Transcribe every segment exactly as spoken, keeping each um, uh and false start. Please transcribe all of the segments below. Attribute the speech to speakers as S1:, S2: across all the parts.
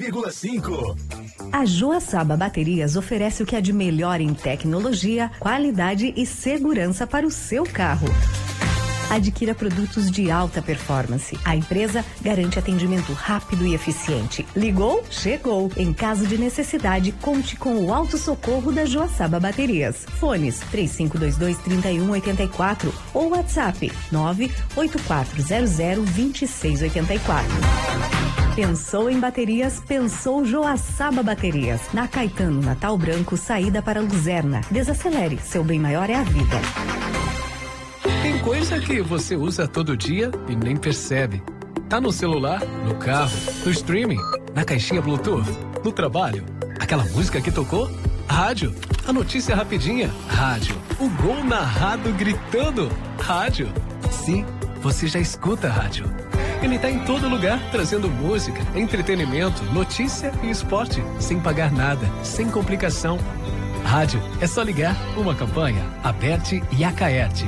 S1: vírgula cinco.
S2: A Joaçaba Baterias oferece o que há de melhor em tecnologia, qualidade e segurança para o seu carro. Adquira produtos de alta performance. A empresa garante atendimento rápido e eficiente. Ligou? Chegou. Em caso de necessidade, conte com o Auto Socorro da Joaçaba Baterias. Fones três cinco dois dois, três um oito quatro ou WhatsApp nove oito quatro zero zero dois seis oito quatro. Pensou em baterias? Pensou Joaçaba Baterias. Na Caetano Natal Branco, saída para Luzerna. Desacelere, seu bem maior é a vida.
S3: Tem coisa que você usa todo dia e nem percebe. Tá no celular, no carro, no streaming, na caixinha Bluetooth, no trabalho. Aquela música que tocou? Rádio. A notícia rapidinha? Rádio. O gol narrado gritando? Rádio. Sim, você já escuta rádio. Ele tá em todo lugar, trazendo música, entretenimento, notícia e esporte, sem pagar nada, sem complicação. Rádio, é só ligar. Uma campanha, Aberte e Acaerte.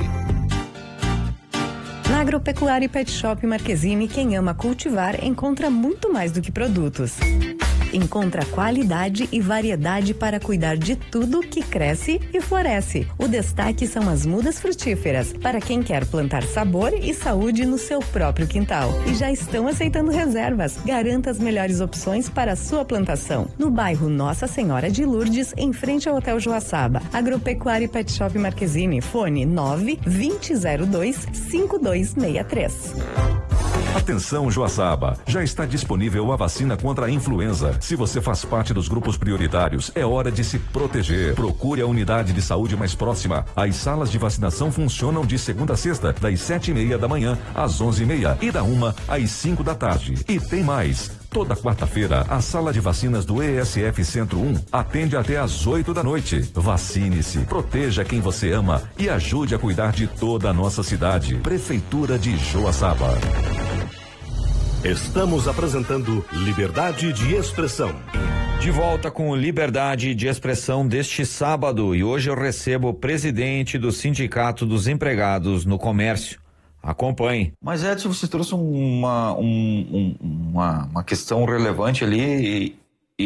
S2: Na Agropecuária e Pet Shop Marquezine, quem ama cultivar encontra muito mais do que produtos. Encontra qualidade e variedade para cuidar de tudo que cresce e floresce. O destaque são as mudas frutíferas, para quem quer plantar sabor e saúde no seu próprio quintal. E já estão aceitando reservas. Garanta as melhores opções para a sua plantação. No bairro Nossa Senhora de Lourdes, em frente ao Hotel Joaçaba. Agropecuária e Pet Shop Marquezine, fone nove vinte zero dois cinco dois seis três.
S4: Atenção, Joaçaba, já está disponível a vacina contra a influenza. Se você faz parte dos grupos prioritários, é hora de se proteger. Procure a unidade de saúde mais próxima. As salas de vacinação funcionam de segunda a sexta, das sete e meia da manhã às onze e meia e da uma às cinco da tarde. E tem mais. Toda quarta-feira, a sala de vacinas do E S F Centro um atende até às oito da noite. Vacine-se, proteja quem você ama e ajude a cuidar de toda a nossa cidade. Prefeitura de Joaçaba.
S1: Estamos apresentando Liberdade de Expressão.
S5: De volta com Liberdade de Expressão deste sábado, e hoje eu recebo o presidente do Sindicato dos Empregados no Comércio. Acompanhe.
S6: Mas, Edson, você trouxe uma, um, um, uma, uma questão relevante ali e,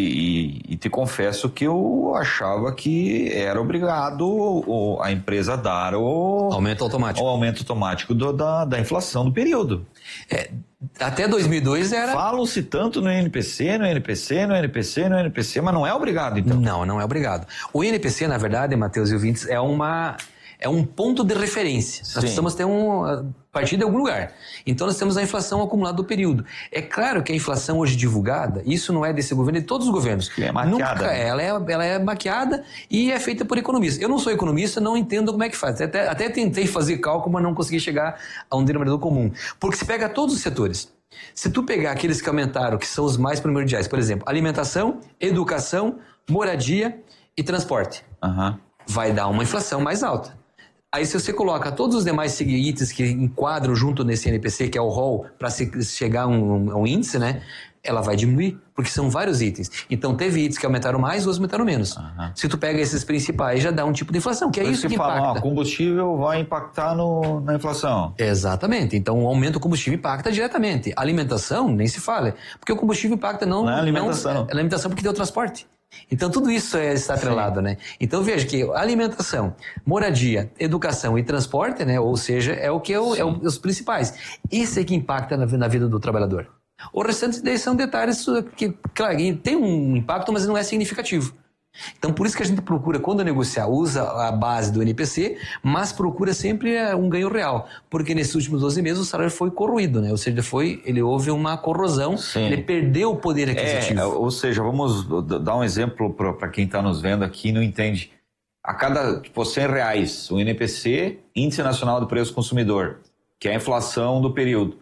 S6: e, e te confesso que eu achava que era obrigado o, a empresa a dar o
S7: aumento automático,
S6: o aumento automático do, da, da inflação do período.
S7: É, até dois mil e dois era...
S6: Falam-se tanto no N P C, no N P C, no N P C, no N P C, mas não é obrigado, então?
S7: Não, não é obrigado. O N P C, na verdade, Matheus e ouvintes, é uma... é um ponto de referência. Sim. Nós precisamos ter um partir de algum lugar. Então nós temos a inflação acumulada do período. É claro que a inflação hoje divulgada, isso não é desse governo, é de todos os governos.
S6: Que é maquiada.
S7: Nunca, ela, é, ela é maquiada e é feita por economistas. Eu não sou economista, não entendo como é que faz. Até, até tentei fazer cálculo, mas não consegui chegar a um denominador comum. Porque se pega todos os setores. Se tu pegar aqueles que aumentaram, que são os mais primordiais, por exemplo, alimentação, educação, moradia e transporte,
S6: uhum.
S7: vai dar uma inflação mais alta. Aí se você coloca todos os demais itens que enquadram junto nesse N P C, que é o rol, para chegar a um, um índice, né? Ela vai diminuir, porque são vários itens. Então teve itens que aumentaram mais, outros aumentaram menos. Uhum. Se tu pega esses principais, já dá um tipo de inflação, que é isso que impacta.
S6: Fala, ó, combustível vai impactar no, na inflação.
S7: Exatamente. Então o aumento do combustível impacta diretamente. A alimentação, nem se fala, porque o combustível impacta não...
S6: Não é alimentação.
S7: Não, é alimentação porque tem o transporte. Então tudo isso é, está atrelado, né? Então veja que alimentação, moradia, educação e transporte, né? Ou seja, é o que é, o, é o, os principais. Isso é que impacta na, na vida do trabalhador. O restante daí são detalhes que, claro, tem um impacto, mas não é significativo. Então por isso que a gente procura, quando negociar, usa a base do N P C, mas procura sempre um ganho real, porque nesses últimos doze meses o salário foi corroído, né? Ou seja, foi, ele houve uma corrosão, Sim. ele perdeu o poder aquisitivo.
S6: É, ou seja, vamos dar um exemplo para quem está nos vendo aqui e não entende. A cada tipo, cem reais, o N P C, Índice Nacional do Preço Consumidor, que é a inflação do período,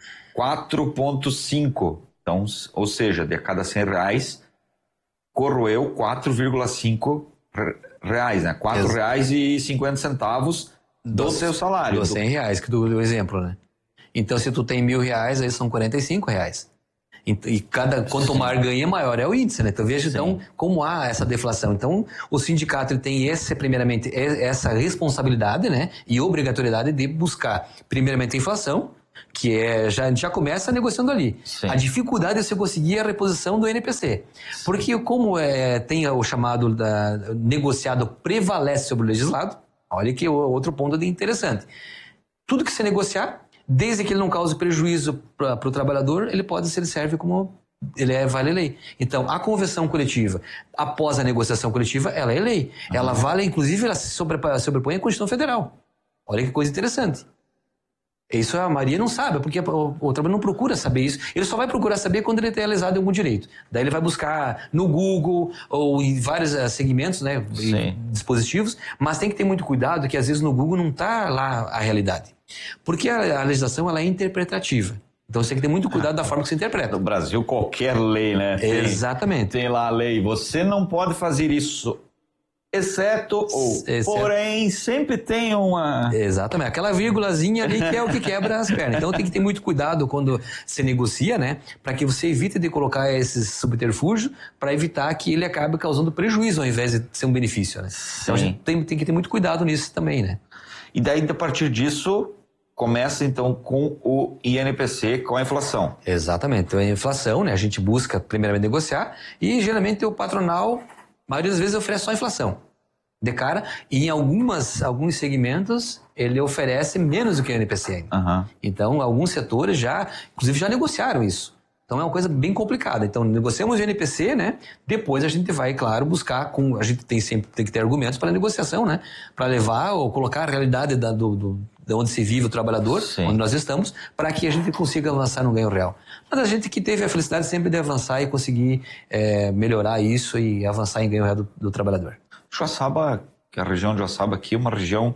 S6: quatro vírgula cinco. Então, ou seja, de cada cem reais, corroeu quatro vírgula cinco reais, né? quatro reais e cinquenta centavos do, do seu salário.
S7: Dos cem reais, que do, do exemplo, né? Então, se tu tem mil reais, aí são quarenta e cinco reais. E, e cada, quanto mais ganha, maior é o índice, né? Então, veja, então, como há essa deflação. Então, o sindicato ele tem, esse, primeiramente, essa responsabilidade, né? E obrigatoriedade de buscar, primeiramente, a inflação, que é, já, já começa negociando ali.
S6: Sim.
S7: A dificuldade é você conseguir a reposição do N P C. Porque como é, tem o chamado da, negociado prevalece sobre o legislado, olha que outro ponto de interessante. Tudo que você negociar, desde que ele não cause prejuízo para o trabalhador, ele pode ser serve como ele é vale lei. Então, a convenção coletiva, após a negociação coletiva, ela é lei. Uhum. Ela vale, inclusive, ela se sobrepõe à Constituição Federal. Olha que coisa interessante. Isso a Maria não sabe, porque o, o trabalhador não procura saber isso. Ele só vai procurar saber quando ele tem lesado em algum direito. Daí ele vai buscar no Google ou em vários uh, segmentos, né, dispositivos, mas tem que ter muito cuidado que às vezes no Google não está lá a realidade. Porque a, a legislação ela é interpretativa. Então você tem que ter muito cuidado da forma que você interpreta.
S6: No Brasil, qualquer lei, né? Tem,
S7: Exatamente.
S6: Tem lá a lei, você não pode fazer isso, exceto ou. Exceto. Porém, sempre tem uma...
S7: Exatamente, aquela vírgulazinha ali que é o que quebra as pernas. Então tem que ter muito cuidado quando você negocia, né? Para que você evite de colocar esses subterfúgios para evitar que ele acabe causando prejuízo ao invés de ser um benefício, né? Então a gente tem, tem que ter muito cuidado nisso também, né?
S6: E daí, a partir disso... Começa, então, com o I N P C, com a inflação.
S7: Exatamente. Então, a inflação, né? A gente busca, primeiramente, negociar e, geralmente, o patronal, a maioria das vezes, oferece só a inflação de cara e, em algumas, alguns segmentos, ele oferece menos do que o I N P C ainda. Uhum. Então, alguns setores já, inclusive, já negociaram isso. Então, é uma coisa bem complicada. Então, negociamos o I N P C, né? Depois, a gente vai, claro, buscar... com a gente tem sempre tem que ter argumentos para a negociação, né? Para levar ou colocar a realidade da, do... do de onde se vive o trabalhador, Sim. onde nós estamos, para que a gente consiga avançar no ganho real. Mas a gente que teve a felicidade sempre de avançar e conseguir é, melhorar isso e avançar em ganho real do, do trabalhador.
S6: Joaçaba, que a região de Joaçaba aqui é uma região,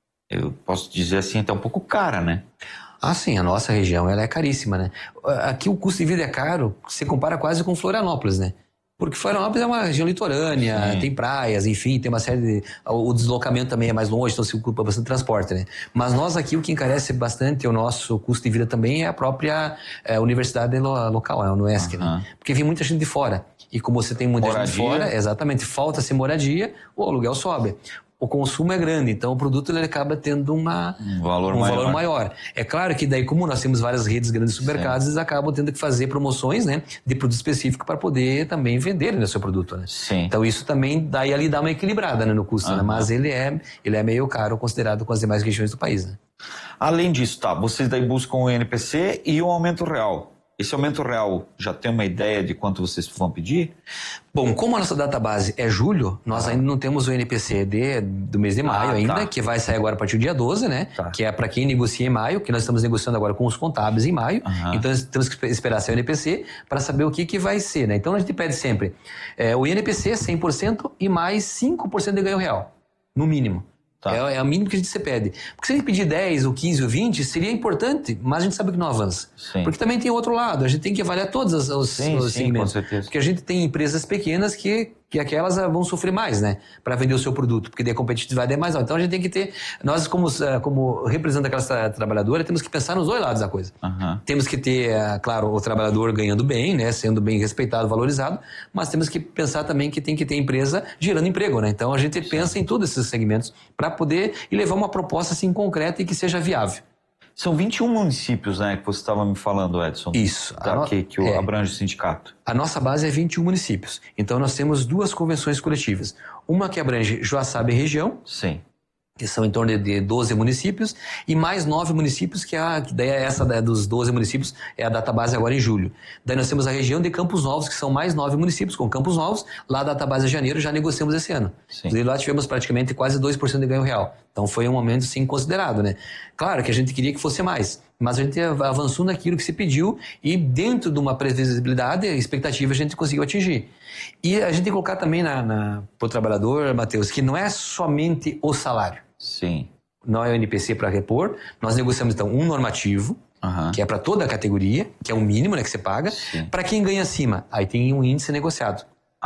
S6: eu posso dizer assim, até um pouco cara, né?
S7: Ah, sim, a nossa região ela é caríssima, né? Aqui o custo de vida é caro, se compara quase com Florianópolis, né? Porque Florianópolis é uma região litorânea, Sim. tem praias, enfim, tem uma série de... O deslocamento também é mais longe, então se ocupa bastante transporte, né? Mas nós aqui, o que encarece bastante o nosso custo de vida também é a própria é, universidade local, é o NUESC, uhum. né? Porque vem muita gente de fora. E como você tem muita
S6: moradia.
S7: gente de fora, exatamente, falta-se moradia, o aluguel sobe. O consumo é grande, então o produto ele acaba tendo uma,
S6: um, valor,
S7: um
S6: maior.
S7: valor maior. É claro que daí, como nós temos várias redes grandes de supermercados, Sim. eles acabam tendo que fazer promoções, né, de produto específico para poder também vender o seu produto, né?
S6: Sim.
S7: Então isso também daí ali dá uma equilibrada, né, no custo, uhum. né? Mas ele é, ele é meio caro considerado com as demais regiões do país, né?
S6: Além disso, tá, vocês daí buscam o I N P C e o aumento real. Esse aumento real, já tem uma ideia de quanto vocês vão pedir?
S7: Bom, como a nossa database é julho, nós ah. ainda não temos o I N P C de, do mês de maio ah, ainda, tá. que vai sair agora a partir do dia doze, né? Tá. Que é para quem negocia em maio, que nós estamos negociando agora com os contábeis em maio. Uhum. Então, nós temos que esperar sair o I N P C para saber o que, que vai ser, né? Então, a gente pede sempre é, o I N P C cem por cento e mais cinco por cento de ganho real, no mínimo. Tá. É, é o mínimo que a gente se pede. Porque se a gente pedir dez, ou quinze, ou vinte, seria importante, mas a gente sabe que não avança. Sim. Porque também tem outro lado, a gente tem que avaliar todos os, os,
S6: sim,
S7: os
S6: sim,
S7: segmentos.
S6: Com certeza.
S7: Porque a gente tem empresas pequenas que, que aquelas vão sofrer mais, né? Para vender o seu produto, porque daí a competitividade é mais alta. Então a gente tem que ter, nós como, como representante da classe trabalhadora, temos que pensar nos dois lados da coisa. Uhum. Temos que ter, claro, o trabalhador ganhando bem, né? Sendo bem respeitado, valorizado, mas temos que pensar também que tem que ter empresa gerando emprego, né? Então a gente sim. pensa em todos esses segmentos para poder e levar uma proposta assim concreta e que seja viável.
S6: São vinte e um municípios, né, que você estava me falando, Edson.
S7: Isso.
S6: Da, no... que, que é. abrange o sindicato.
S7: A nossa base é vinte e um municípios. Então nós temos duas convenções coletivas. Uma que abrange Joaçaba e região.
S6: Sim.
S7: Que são em torno de doze municípios, e mais nove municípios, que, é a, que daí é essa da, dos doze municípios, é a database agora em julho. Daí nós temos a região de Campos Novos, que são mais nove municípios, com Campos Novos, lá a database de janeiro já negociamos esse ano. E lá tivemos praticamente quase dois por cento de ganho real. Então foi um aumento, sim, considerado, né? Claro que a gente queria que fosse mais, mas a gente avançou naquilo que se pediu e dentro de uma previsibilidade, a expectativa a gente conseguiu atingir. E a gente tem que colocar também na, na, para o trabalhador, Matheus, que não é somente o salário.
S6: Sim.
S7: Não é o I N P C para repor. Nós negociamos, então, um normativo, uhum. que é para toda a categoria, que é o mínimo, né, que você paga. Para quem ganha acima, aí tem um índice negociado.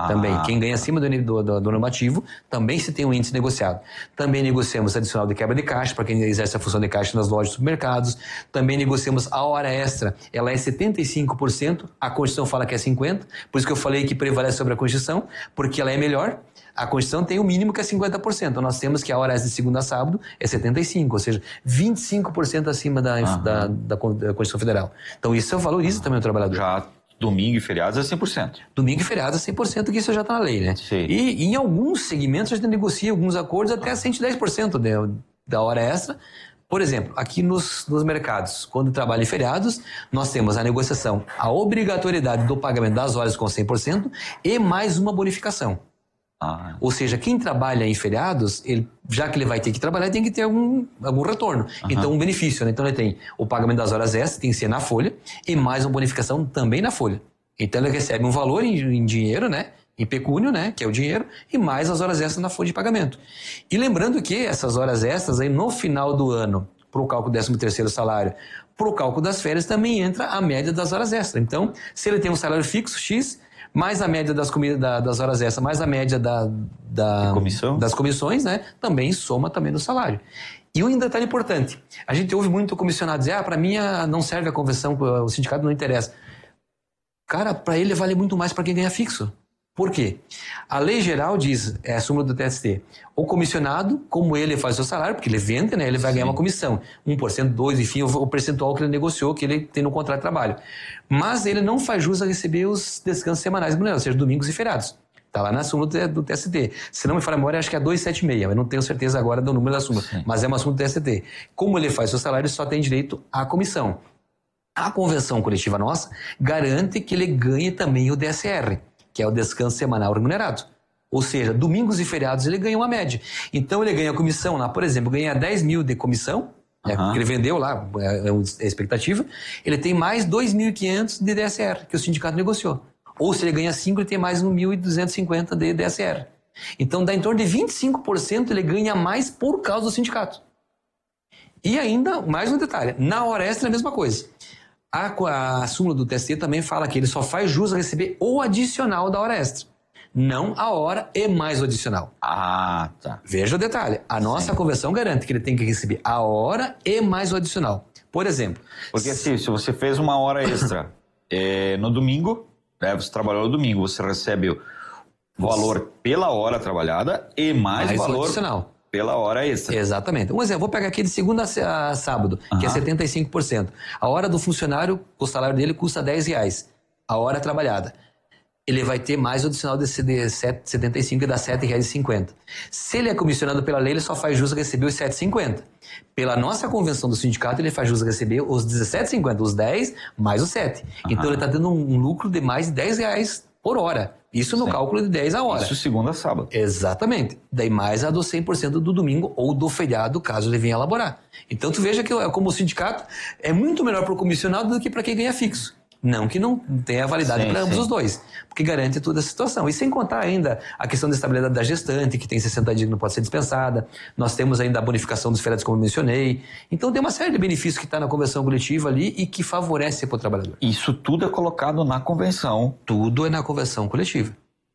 S7: Ah. Também, quem ganha acima do, do, do, do normativo, também se tem um índice negociado. Também negociamos adicional de quebra de caixa, para quem exerce a função de caixa nas lojas e supermercados. Também negociamos a hora extra, ela é setenta e cinco por cento, a Constituição fala que é cinquenta por cento, por isso que eu falei que prevalece sobre a Constituição, porque ela é melhor. A Constituição tem o mínimo que é cinquenta por cento, então nós temos que a hora extra de segunda a sábado é setenta e cinco por cento, ou seja, vinte e cinco por cento acima da, da, da, da Constituição Federal. Então isso valoriza também o trabalhador.
S6: Já domingo e feriados é cem por cento.
S7: Domingo e feriados é cem por cento, que isso já está na lei, né?
S6: Sim.
S7: E, e em alguns segmentos a gente negocia alguns acordos até cento e dez por cento de, da hora extra. Por exemplo, aqui nos, nos mercados, quando trabalha em feriados, nós temos a negociação, a obrigatoriedade do pagamento das horas com cem por cento e mais uma bonificação. Ah. Ou seja, quem trabalha em feriados, ele, já que ele vai ter que trabalhar, tem que ter algum, algum retorno. Uhum. Então, um benefício, né? Então, ele tem o pagamento das horas extras, tem que ser na folha, e mais uma bonificação também na folha. Então, ele recebe um valor em, em dinheiro, né? Em pecúnio, né? Que é o dinheiro, e mais as horas extras na folha de pagamento. E lembrando que essas horas extras, aí no final do ano, para o cálculo do décimo terceiro salário, para o cálculo das férias, também entra a média das horas extras. Então, se ele tem um salário fixo, X, mais a média das, comi- da, das horas extras, mais a média da, da,
S6: comissão?
S7: das comissões, né? Também soma também no salário. E um detalhe importante, a gente ouve muito o comissionado dizer, ah, para mim não serve a convenção, o sindicato não interessa. Cara, para ele vale muito mais para quem ganha fixo. Por quê? A lei geral diz, é a súmula do T S T, o comissionado, como ele faz o seu salário, porque ele vende, né, ele vai Sim. ganhar uma comissão, um por cento, dois por cento, enfim, o percentual que ele negociou, que ele tem no contrato de trabalho. Mas ele não faz jus a receber os descansos semanais, ou seja, domingos e feriados. Está lá na súmula do T S T. Se não me falha a memória, acho que é duzentos e setenta e seis, eu não tenho certeza agora do número da súmula, Sim. mas é uma súmula do T S T. Como ele faz o seu salário, ele só tem direito à comissão. A convenção coletiva nossa garante que ele ganhe também o D S R, que é o descanso semanal remunerado. Ou seja, domingos e feriados ele ganha uma média. Então ele ganha comissão lá, por exemplo, ganha dez mil de comissão, uhum. né, porque ele vendeu lá, é a expectativa, ele tem mais dois mil e quinhentos de D S R, que o sindicato negociou. Ou se ele ganha cinco, ele tem mais mil duzentos e cinquenta de D S R. Então dá em torno de vinte e cinco por cento ele ganha mais por causa do sindicato. E ainda, mais um detalhe, na hora extra é a mesma coisa. A, a súmula do T S T também fala que ele só faz jus a receber o adicional da hora extra. Não a hora e mais o adicional.
S6: Ah, tá.
S7: Veja o detalhe. A nossa Sim. convenção garante que ele tem que receber a hora e mais o adicional. Por exemplo...
S6: Porque assim, se você fez uma hora extra é, no domingo, né, você trabalhou no domingo, você recebe o valor pela hora trabalhada e mais, mais valor... o adicional. Pela hora extra.
S7: Exatamente. Um exemplo, vou pegar aqui de segunda a sábado, uhum. que é setenta e cinco por cento. A hora do funcionário, o salário dele custa dez reais. A hora trabalhada. Ele vai ter mais o adicional de setenta e cinco e dá sete reais e cinquenta centavos. Se ele é comissionado pela lei, ele só faz jus a receber os sete reais e cinquenta centavos. Pela nossa convenção do sindicato, ele faz jus a receber os dezessete reais e cinquenta centavos, os dez mais os sete. Uhum. Então ele está tendo um lucro de mais de dez reais por hora. Isso no Sim. cálculo de dez a hora.
S6: Isso segunda a sábado.
S7: Exatamente. Daí mais a do cem por cento do domingo ou do feriado, caso ele venha elaborar. Então tu veja que como o sindicato é muito melhor para o comissionado do que para quem ganha fixo. Não que não tenha validade para ambos os dois, porque garante toda a situação. E sem contar ainda a questão da estabilidade da gestante, que tem sessenta dias que não pode ser dispensada. Nós temos ainda a bonificação dos feriados, como eu mencionei. Então tem uma série de benefícios que está na convenção coletiva ali e que favorece para o trabalhador.
S6: Isso tudo é colocado na convenção.
S7: Tudo é na convenção coletiva.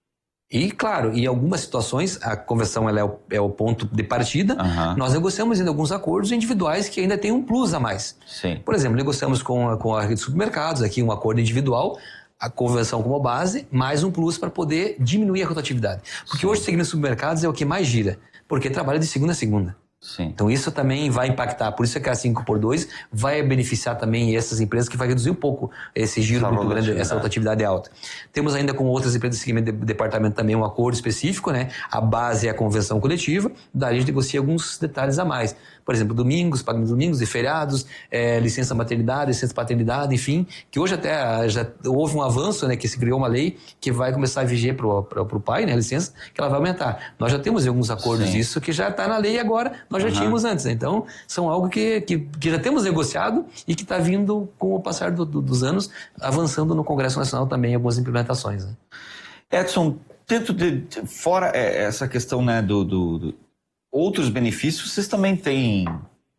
S7: E, claro, em algumas situações, a convenção ela é, o, é o ponto de partida, uhum. nós negociamos ainda alguns acordos individuais que ainda tem um plus a mais.
S6: Sim.
S7: Por exemplo, negociamos com a, com a rede de supermercados, aqui um acordo individual, a convenção como base, mais um plus para poder diminuir a rotatividade. Porque Sim. hoje o segmento de supermercados é o que mais gira, porque trabalha de segunda a segunda.
S6: Sim.
S7: Então isso também vai impactar, por isso é que a cinco por dois vai beneficiar também essas empresas que vai reduzir um pouco esse giro essa muito grande, essa rotatividade alta. Temos ainda com outras empresas de segmento de departamento também um acordo específico, né? A base é a convenção coletiva, daí a gente negocia alguns detalhes a mais. Por exemplo, domingos, pagamento de domingos e feriados, é, licença maternidade, licença paternidade, enfim, que hoje até já houve um avanço, né? Que se criou uma lei que vai começar a viger para o pai, né? A licença, que ela vai aumentar. Nós já temos alguns acordos
S6: Sim.
S7: disso que já está na lei agora, nós já uhum. tínhamos antes, né? Então, são algo que, que, que já temos negociado e que está vindo, com o passar do, do, dos anos, avançando no Congresso Nacional também algumas implementações. Né?
S6: Edson, dentro de, fora essa questão, né, do, do, do outros benefícios, vocês também têm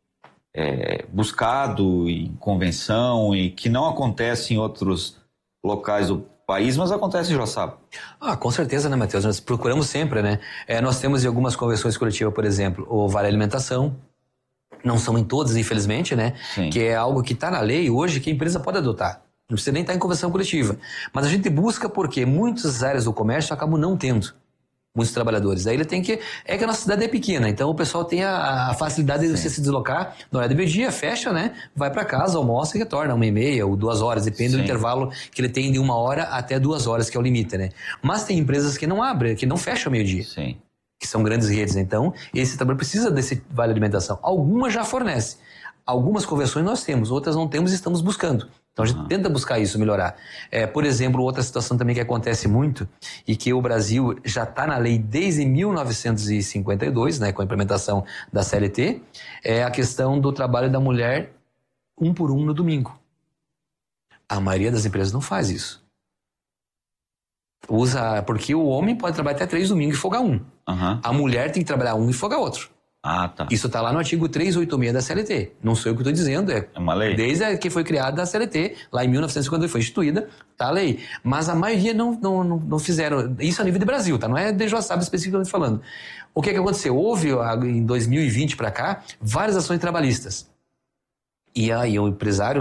S6: é, buscado em convenção e que não acontece em outros locais do país, mas acontece em Joaçaba.
S7: Ah, com certeza, né, Matheus? Nós procuramos sempre, né? É, nós temos em algumas convenções coletivas, por exemplo, o Vale Alimentação. Não são em todas, infelizmente, né?
S6: Sim.
S7: Que é algo que está na lei hoje que a empresa pode adotar. Não precisa nem estar em convenção coletiva. Mas a gente busca porque muitas áreas do comércio acabam não tendo muitos trabalhadores. Daí ele tem que... É que a nossa cidade é pequena, então o pessoal tem a, a facilidade de você se deslocar na hora do meio-dia, fecha, né? Vai para casa, almoça e retorna, uma e meia ou duas horas, depende Sim. do intervalo que ele tem de uma hora até duas horas, que é o limite, né? Mas tem empresas que não abrem, que não fecham ao meio-dia.
S6: Sim.
S7: Que são grandes redes, então esse trabalho precisa desse vale alimentação. Algumas já fornecem. Algumas convenções nós temos, outras não temos e estamos buscando. Então a gente uhum. tenta buscar isso, melhorar. É, por exemplo, outra situação também que acontece muito e que o Brasil já está na lei desde mil novecentos e cinquenta e dois, né, com a implementação da C L T, é a questão do trabalho da mulher um por um no domingo. A maioria das empresas não faz isso. Usa, porque o homem pode trabalhar até três domingos e folgar um.
S6: Uhum.
S7: A mulher tem que trabalhar um e folgar outro.
S6: Ah, tá.
S7: Isso está lá no artigo trezentos e oitenta e seis da C L T. Não sou eu que estou dizendo, é,
S6: é uma lei.
S7: Desde que foi criada a C L T, lá em mil novecentos e cinquenta e dois foi instituída, tá a lei. Mas a maioria não, não, não, não fizeram. Isso a nível de Brasil, tá? Não é de Joaçaba especificamente falando. O que é que aconteceu? Houve, em dois mil e vinte para cá, várias ações trabalhistas. E aí o empresário,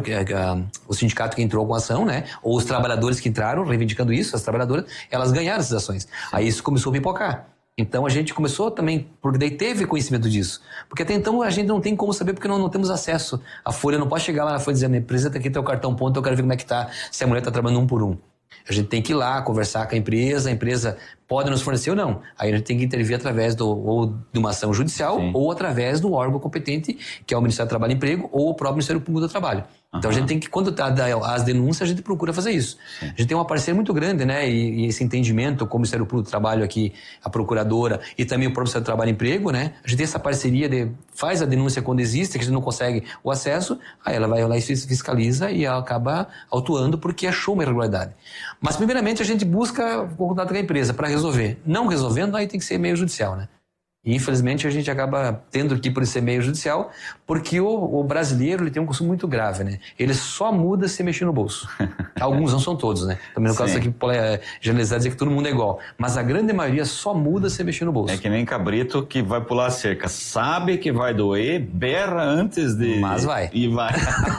S7: o sindicato que entrou com a ação, né? Ou os trabalhadores que entraram, reivindicando isso, as trabalhadoras, elas ganharam essas ações. Sim. Aí isso começou a pipocar. Então a gente começou também, porque daí teve conhecimento disso. Porque até então a gente não tem como saber porque não, não temos acesso. A Folha não pode chegar lá na Folha e dizer, apresenta aqui teu cartão ponto, eu quero ver como é que tá, se a mulher está trabalhando um por um. A gente tem que ir lá, conversar com a empresa, a empresa pode nos fornecer ou não. Aí a gente tem que intervir através do, ou de uma ação judicial Sim. ou através do órgão competente, que é o Ministério do Trabalho e Emprego ou o próprio Ministério Público do Trabalho. Uhum. Então a gente tem que, quando tá as denúncias, a gente procura fazer isso. Sim. A gente tem uma parceria muito grande, né? E, e esse entendimento com o Ministério Público do Trabalho aqui, a Procuradora e também o próprio Ministério do Trabalho e Emprego, né? A gente tem essa parceria de faz a denúncia quando existe, que a gente não consegue o acesso, aí ela vai lá e fiscaliza e ela acaba autuando porque achou uma irregularidade. Mas primeiramente a gente busca o contato com a empresa para resolver. Não resolvendo, aí tem que ser meio judicial, né? E infelizmente a gente acaba tendo que ir por esse meio judicial, porque o, o brasileiro ele tem um costume muito grave, né? Ele só muda se mexer no bolso. Alguns, não são todos, né? Também no caso aqui, generalizar dizer que todo mundo é igual. Mas a grande maioria só muda se mexer no bolso.
S6: É que nem cabrito que vai pular a cerca. Sabe que vai doer, berra antes de...
S7: Mas vai.
S6: E vai.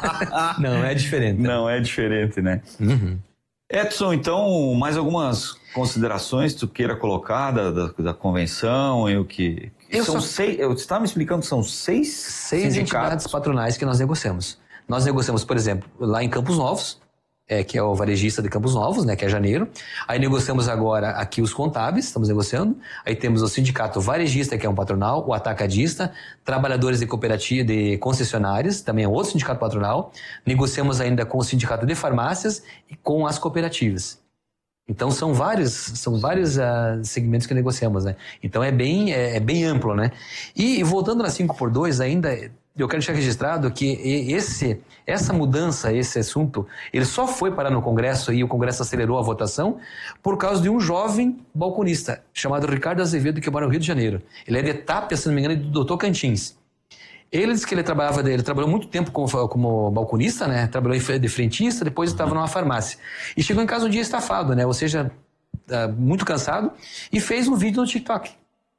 S7: Não, é diferente. Né?
S6: Não, é diferente, né?
S7: Uhum.
S6: Edson, então, mais algumas considerações que tu queira colocar da, da, da convenção e o que...
S7: Eu
S6: são
S7: só...
S6: seis, eu estava me explicando que são seis
S7: Seis entidades patronais que nós negociamos. Nós negociamos, por exemplo, lá em Campos Novos, é, que é o varejista de Campos Novos, né, que é janeiro. Aí negociamos agora aqui os contábeis, estamos negociando. Aí temos o sindicato varejista, que é um patronal, o atacadista, trabalhadores de cooperativa, de concessionárias, também é outro sindicato patronal. Negociamos ainda com o sindicato de farmácias e com as cooperativas. Então são vários, são vários uh, segmentos que negociamos, né? Então é bem, é, é bem amplo, né? E voltando na cinco por dois ainda, eu quero deixar registrado que esse, essa mudança, esse assunto, ele só foi parar no Congresso e o Congresso acelerou a votação por causa de um jovem balconista chamado Ricardo Azevedo, que mora no Rio de Janeiro. Ele é de Tapia, se não me engano, do doutor Cantins. Ele disse que ele trabalhava, ele trabalhou muito tempo como, como balconista, né? Trabalhou de frentista, depois estava numa farmácia. E chegou em casa um dia estafado, né? Ou seja, muito cansado, e fez um vídeo no TikTok.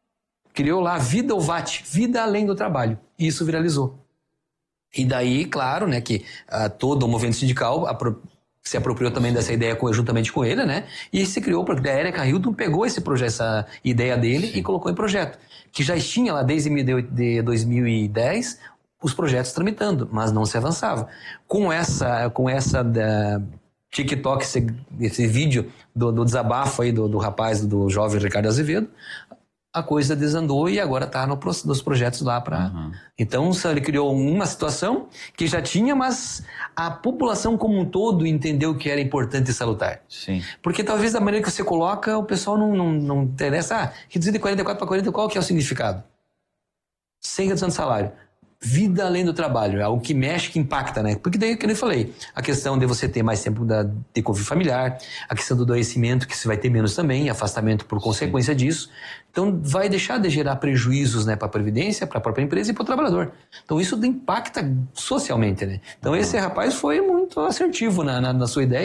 S7: Criou lá Vida ou V A T, Vida Além do Trabalho. E isso viralizou. E daí, claro, né, que uh, todo o movimento sindical apro- se apropriou também dessa ideia conjuntamente com ele, né? E se criou, porque a Érica Hilton pegou esse projeto, essa ideia dele e colocou em projeto. Que já tinha lá desde dois mil e dez os projetos tramitando, mas não se avançava. Com essa, com essa da TikTok, esse, esse vídeo do, do desabafo aí do, do rapaz, do jovem Ricardo Azevedo, a coisa desandou e agora está no, nos projetos lá para... Uhum. Então, ele criou uma situação que já tinha, mas a população como um todo entendeu que era importante e salutar.
S6: Sim.
S7: Porque talvez da maneira que você coloca, o pessoal não, não, não interessa. Ah, reduzir de quarenta e quatro para quarenta, qual que é o significado? Sem redução de salário. Vida além do trabalho, é algo que mexe, que impacta, né? Porque daí, como eu falei, a questão de você ter mais tempo da, de convívio familiar, a questão do adoecimento, que você vai ter menos também, afastamento por consequência Sim. disso. Então, vai deixar de gerar prejuízos, né, para a Previdência, para a própria empresa e para o trabalhador. Então, isso impacta socialmente, né? Então, esse rapaz foi muito assertivo na, na, na sua ideia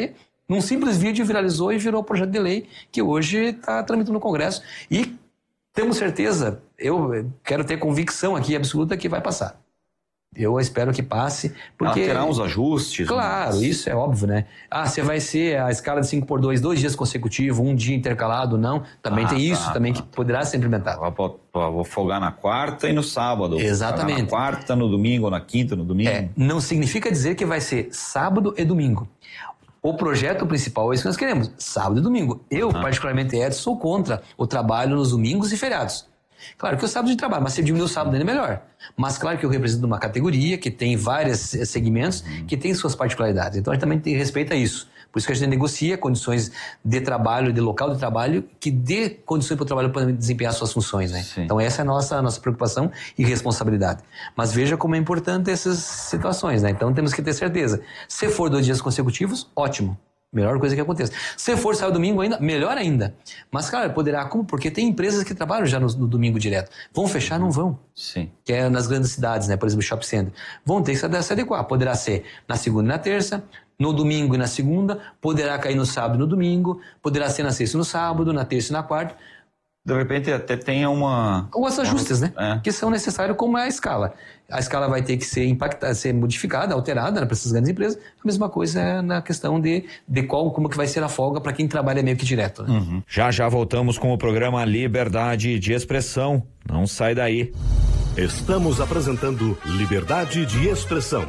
S7: Num simples vídeo viralizou e virou projeto de lei que hoje está tramitando no Congresso. E temos certeza, eu quero ter convicção aqui absoluta que vai passar. Eu espero que passe, porque...
S6: Ela terá uns ajustes.
S7: Claro, mas... isso é óbvio, né? Ah, você vai ser a escala de cinco por dois, dois dias consecutivos, um dia intercalado, não. Também ah, tem isso, tá, também tá. que poderá ser implementado.
S6: Vou, vou folgar na quarta e no sábado.
S7: Exatamente.
S6: Na quarta, no domingo, na quinta, no domingo.
S7: É, não significa dizer que vai ser sábado e domingo. O projeto principal é isso que nós queremos, sábado e domingo. Eu, ah. particularmente, Edson, sou contra o trabalho nos domingos e feriados. Claro que eu sábado de trabalho, mas se diminuir o sábado ainda é melhor. Mas claro que eu represento uma categoria que tem vários segmentos, que tem suas particularidades. Então a gente também tem respeito a isso. Por isso que a gente negocia condições de trabalho, de local de trabalho, que dê condições para o trabalho para desempenhar suas funções, né? Sim. Então essa é a nossa, nossa preocupação e responsabilidade. Mas veja como é importante essas situações, né? Então temos que ter certeza. Se for dois dias consecutivos, ótimo. Melhor coisa que aconteça. Se for sábado e domingo ainda, melhor ainda. Mas, claro, poderá, como? Porque tem empresas que trabalham já no, no domingo direto. Vão fechar? Não vão.
S6: Sim. Que
S7: é nas grandes cidades, né? Por exemplo, shopping center. Vão ter que se adequar. Poderá ser na segunda e na terça, no domingo e na segunda, poderá cair no sábado e no domingo, poderá ser na sexta e no sábado, na terça e na quarta.
S6: De repente até tenha uma...
S7: Ou os ajustes,
S6: uma...
S7: né? É. Que são necessários, como é a escala. A escala vai ter que ser impactada, ser modificada, alterada, né, para essas grandes empresas. A mesma coisa é na questão de, de qual, como que vai ser a folga para quem trabalha meio que direto. Né?
S5: Uhum. Já já voltamos com o programa Liberdade de Expressão. Não sai daí.
S1: Estamos apresentando Liberdade de Expressão.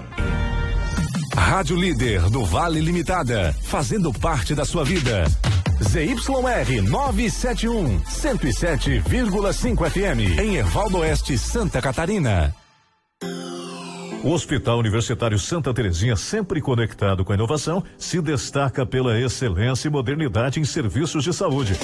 S8: Rádio Líder do Vale Limitada, fazendo parte da sua vida. Z Y R novecentos e setenta e um, cento e sete vírgula cinco F M, em Ervaldo Oeste, Santa Catarina.
S4: O Hospital Universitário Santa Terezinha, sempre conectado com a inovação, se destaca pela excelência e modernidade em serviços de saúde.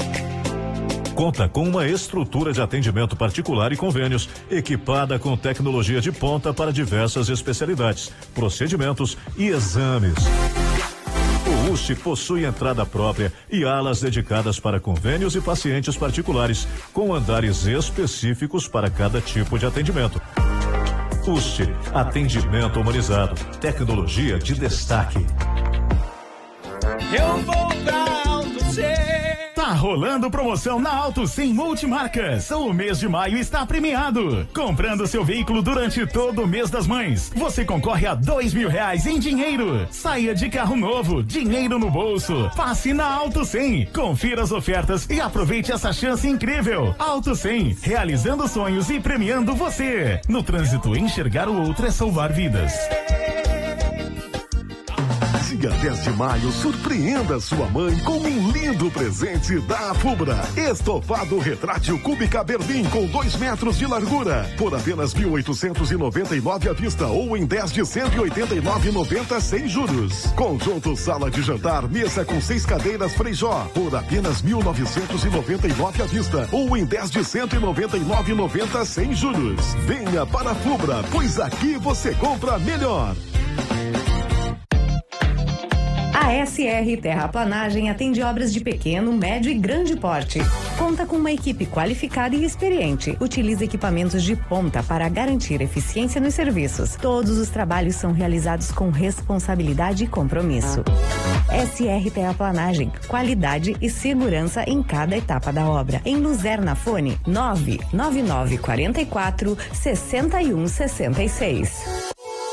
S4: Conta com uma estrutura de atendimento particular e convênios, equipada com tecnologia de ponta para diversas especialidades, procedimentos e exames. O U S T possui entrada própria e alas dedicadas para convênios e pacientes particulares, com andares específicos para cada tipo de atendimento. U S T, atendimento humanizado, tecnologia de destaque.
S9: Eu vou pra Auto cem.
S10: Tá rolando promoção na Auto cem Multimarcas. O mês de maio está premiado. Comprando seu veículo durante todo o mês das mães, você concorre a dois mil reais em dinheiro. Saia de carro novo, dinheiro no bolso. Passe na Auto cem. Confira as ofertas e aproveite essa chance incrível. Auto cem, realizando sonhos e premiando você. No trânsito, enxergar o outro é salvar vidas.
S8: Dia dez de maio, surpreenda sua mãe com um lindo presente da Fubra. Estofado retrátil Cúbica Berlim com dois metros de largura, por apenas mil oitocentos e noventa e nove à vista ou em dez de cento e oitenta e nove e noventa sem juros. Conjunto sala de jantar, mesa com seis cadeiras Freijó, por apenas mil novecentos e noventa e nove à vista ou em dez de cento e noventa e nove e noventa sem juros. Venha para a Fubra, pois aqui você compra melhor.
S2: A S R Terraplanagem atende obras de pequeno, médio e grande porte. Conta com uma equipe qualificada e experiente. Utiliza equipamentos de ponta para garantir eficiência nos serviços. Todos os trabalhos são realizados com responsabilidade e compromisso. S R Terraplanagem, qualidade e segurança em cada etapa da obra. Em Luzerna, fone nove nove nove quatro quatro, seis um seis seis.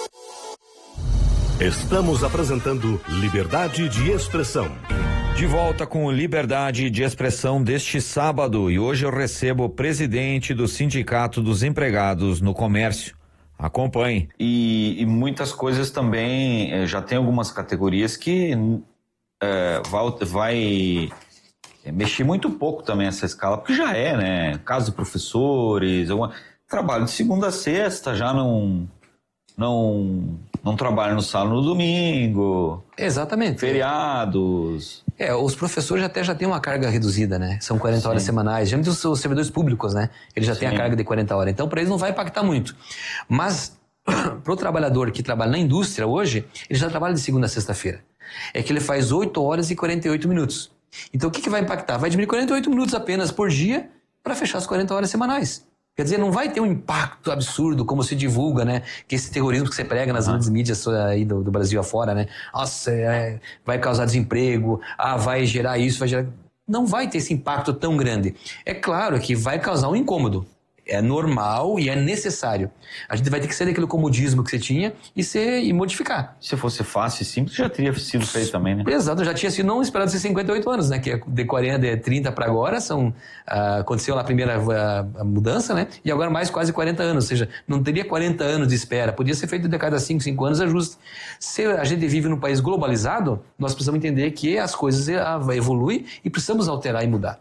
S1: Estamos apresentando Liberdade de Expressão.
S5: De volta com Liberdade de Expressão deste sábado, e hoje eu recebo o presidente do Sindicato dos Empregados no Comércio. Acompanhe.
S6: E, e muitas coisas também, eh, já tem algumas categorias que eh, vai, vai mexer muito pouco também essa escala, porque já é, né? Caso de professores, alguma, trabalho de segunda a sexta, já não... não não trabalha no sábado, no domingo.
S7: Exatamente.
S6: Feriados.
S7: É, os professores até já têm uma carga reduzida, né? São quarenta Sim. horas semanais. Já os, os servidores públicos, né? Eles já Sim. têm a carga de quarenta horas. Então, para eles não vai impactar muito. Mas, para o trabalhador que trabalha na indústria hoje, ele já trabalha de segunda a sexta-feira. É que ele faz oito horas e quarenta e oito minutos. Então, o que, que vai impactar? Vai diminuir quarenta e oito minutos apenas por dia para fechar as quarenta horas semanais. Quer dizer, não vai ter um impacto absurdo como se divulga, né? Que esse terrorismo que você prega nas ah. grandes mídias aí do, do Brasil afora, né? Nossa, é, vai causar desemprego, ah, vai gerar isso, vai gerar... Não vai ter esse impacto tão grande. É claro que vai causar um incômodo. É normal e é necessário. A gente vai ter que sair daquele comodismo que você tinha e, ser, e modificar.
S6: Se fosse fácil e simples, já teria sido feito também, né?
S7: Exato, já tinha sido não esperado ser cinquenta e oito anos, né? Que é de quarenta, de trinta para agora, são, ah, aconteceu lá a primeira a, a mudança, né? E agora mais quase quarenta anos, ou seja, não teria quarenta anos de espera, podia ser feito de cada cinco, cinco anos ajuste. Se a gente vive num país globalizado, nós precisamos entender que as coisas evoluem e precisamos alterar e mudar.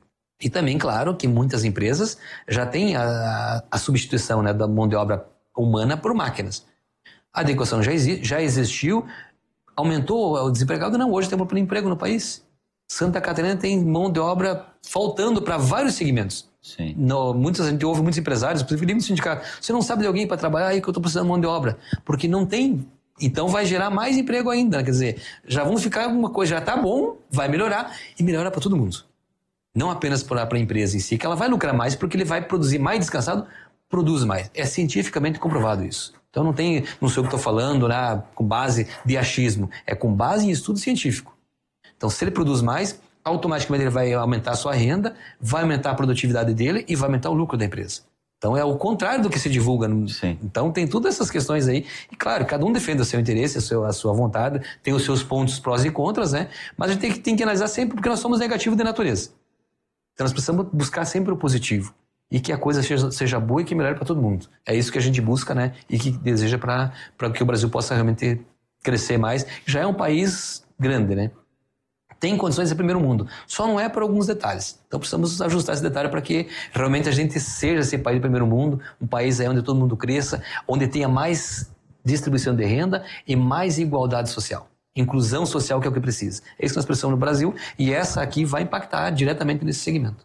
S7: E também, claro, que muitas empresas já têm a, a substituição, né, da mão de obra humana por máquinas. A adequação já, exi já existiu, aumentou o desempregado? Não, hoje temos um emprego no país. Santa Catarina tem mão de obra faltando para vários segmentos.
S6: Sim.
S7: No, muitas, a gente ouve muitos empresários, inclusive no sindicato, você não sabe de alguém para trabalhar aí que eu estou precisando de mão de obra, porque não tem. Então vai gerar mais emprego ainda, quer dizer, já vamos ficar uma coisa, já está bom, vai melhorar e melhora para todo mundo. Não apenas para a empresa em si, que ela vai lucrar mais porque ele vai produzir mais descansado, produz mais. É cientificamente comprovado isso. Então não tem, não sei o que estou falando, né, com base de achismo, é com base em estudo científico. Então se ele produz mais, automaticamente ele vai aumentar a sua renda, vai aumentar a produtividade dele e vai aumentar o lucro da empresa. Então é o contrário do que se divulga.
S6: Sim.
S7: Então tem todas essas questões aí. E claro, cada um defende o seu interesse, a sua, a sua vontade, tem os seus pontos prós e contras, né? Mas a gente tem que, tem que analisar sempre porque nós somos negativos de natureza. Então nós precisamos buscar sempre o positivo e que a coisa seja, seja boa e que melhore para todo mundo. É isso que a gente busca, né? E que deseja para que o Brasil possa realmente crescer mais. Já é um país grande, né? Tem condições de ser primeiro mundo. Só não é por alguns detalhes. Então precisamos ajustar esse detalhe para que realmente a gente seja esse país de primeiro mundo, um país aí onde todo mundo cresça, onde tenha mais distribuição de renda e mais igualdade social. Inclusão social, que é o que precisa. É isso que nós precisamos no Brasil e essa aqui vai impactar diretamente nesse segmento.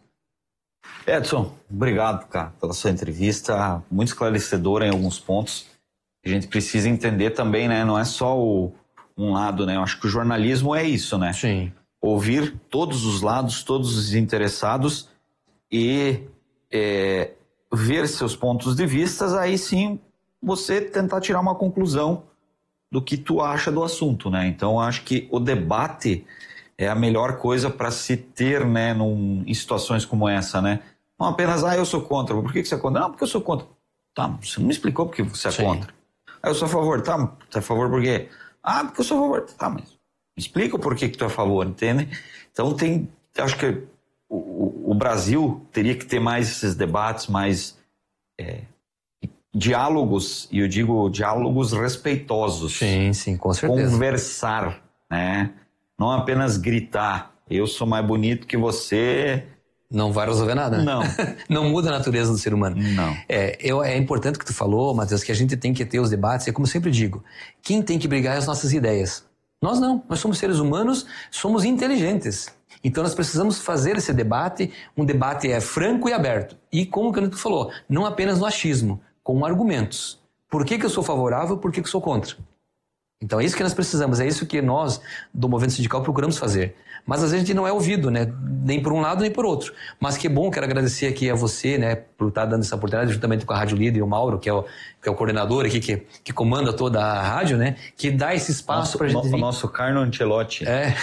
S6: Edson, obrigado, cara, pela sua entrevista, muito esclarecedora em alguns pontos. A gente precisa entender também, né? Não é só o, um lado, né? Eu acho que o jornalismo é isso, né?
S7: Sim.
S6: Ouvir todos os lados, todos os interessados e é, ver seus pontos de vista, aí sim você tentar tirar uma conclusão do que tu acha do assunto, né? Então, acho que o debate é a melhor coisa para se ter, né, num, em situações como essa, né? Não apenas, ah, eu sou contra. Por que, que você é contra? Não, porque eu sou contra. Tá, você não me explicou porque você é Sim. contra. Ah, eu sou a favor. Tá, você é a favor por quê? Ah, porque eu sou a favor. Tá, mas me explica por que, que tu é a favor, entende? Então, tem, acho que o, o Brasil teria que ter mais esses debates, mais... É, diálogos, e eu digo diálogos respeitosos.
S7: Sim, sim, com certeza.
S6: Conversar, né? Não apenas gritar, eu sou mais bonito que você.
S7: Não vai resolver nada, né?
S6: Não.
S7: Não muda a natureza do ser humano.
S6: Não.
S7: É, eu, é importante o que tu falou, Matheus, que a gente tem que ter os debates, é como eu sempre digo, quem tem que brigar é as nossas ideias. Nós não, nós somos seres humanos, somos inteligentes. Então nós precisamos fazer esse debate, um debate é franco e aberto. E como que tu falou, não apenas no achismo, com argumentos. Por que que eu sou favorável, por que que eu sou contra? Então é isso que nós precisamos, é isso que nós, do movimento sindical, procuramos fazer. Mas às vezes a gente não é ouvido, né? Nem por um lado, nem por outro. Mas que bom, quero agradecer aqui a você, né? Por estar dando essa oportunidade, juntamente com a Rádio Líder e o Mauro, que é o, que é o coordenador aqui, que, que comanda toda a rádio, né? Que dá esse espaço para a gente...
S6: O nosso Carlo Ancelotti.
S7: É.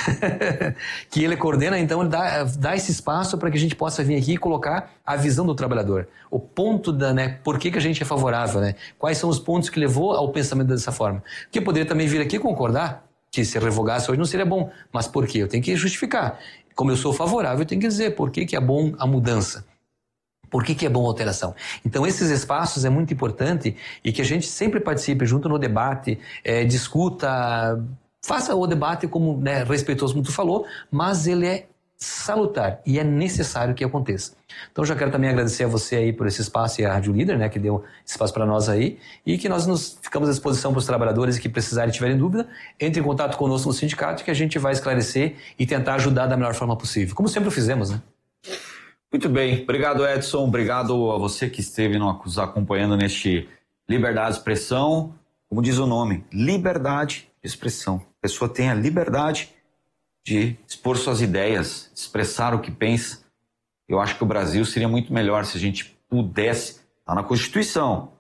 S7: Que ele coordena, então, ele dá, dá esse espaço para que a gente possa vir aqui e colocar a visão do trabalhador. O ponto da, né? Por que que a gente é favorável, né? Quais são os pontos que levou ao pensamento dessa forma? Que poderia também vir aqui concordar que se revogasse hoje não seria bom. Mas por quê? Eu tenho que justificar. Como eu sou favorável, eu tenho que dizer por que que é bom a mudança. Por que que é bom a alteração? Então, esses espaços é muito importante e que a gente sempre participe junto no debate, é, discuta, faça o debate como, né, respeitoso, como tu falou, mas ele é salutar e é necessário que aconteça. Então, já quero também agradecer a você aí por esse espaço e a Rádio Líder, né, que deu espaço para nós aí e que nós nos ficamos à disposição para os trabalhadores que precisarem e tiverem dúvida, entre em contato conosco no sindicato que a gente vai esclarecer e tentar ajudar da melhor forma possível, como sempre fizemos, né?
S6: Muito bem, obrigado Edson, obrigado a você que esteve nos acompanhando neste Liberdade de Expressão, como diz o nome, liberdade de expressão. A pessoa tem a liberdade de expor suas ideias, expressar o que pensa. Eu acho que o Brasil seria muito melhor se a gente pudesse, está na Constituição.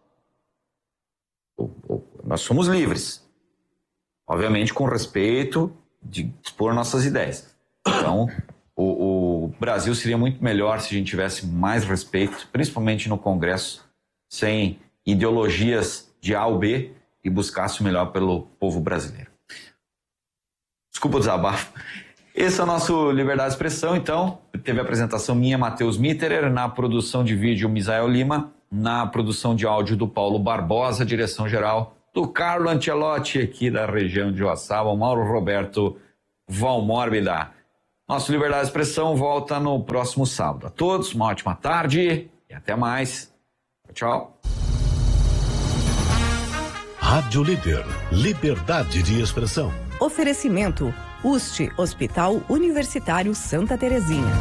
S6: Nós somos livres, obviamente com respeito de expor nossas ideias. Então, o, o Brasil seria muito melhor se a gente tivesse mais respeito, principalmente no Congresso, sem ideologias de A ou B e buscasse o melhor pelo povo brasileiro. Desculpa o desabafo. Esse é o nosso Liberdade de Expressão, então. Teve a apresentação minha, Matheus Mitterer, na produção de vídeo, Misael Lima, na produção de áudio do Paulo Barbosa, direção geral do Carlo Ancelotti, aqui da região de Joaçaba, o Mauro Roberto Valmórbida. Nosso Liberdade de Expressão volta no próximo sábado. A todos, uma ótima tarde e até mais. Tchau.
S1: Rádio Líder, Liberdade de Expressão.
S2: Oferecimento: U S T, Hospital Universitário Santa Terezinha.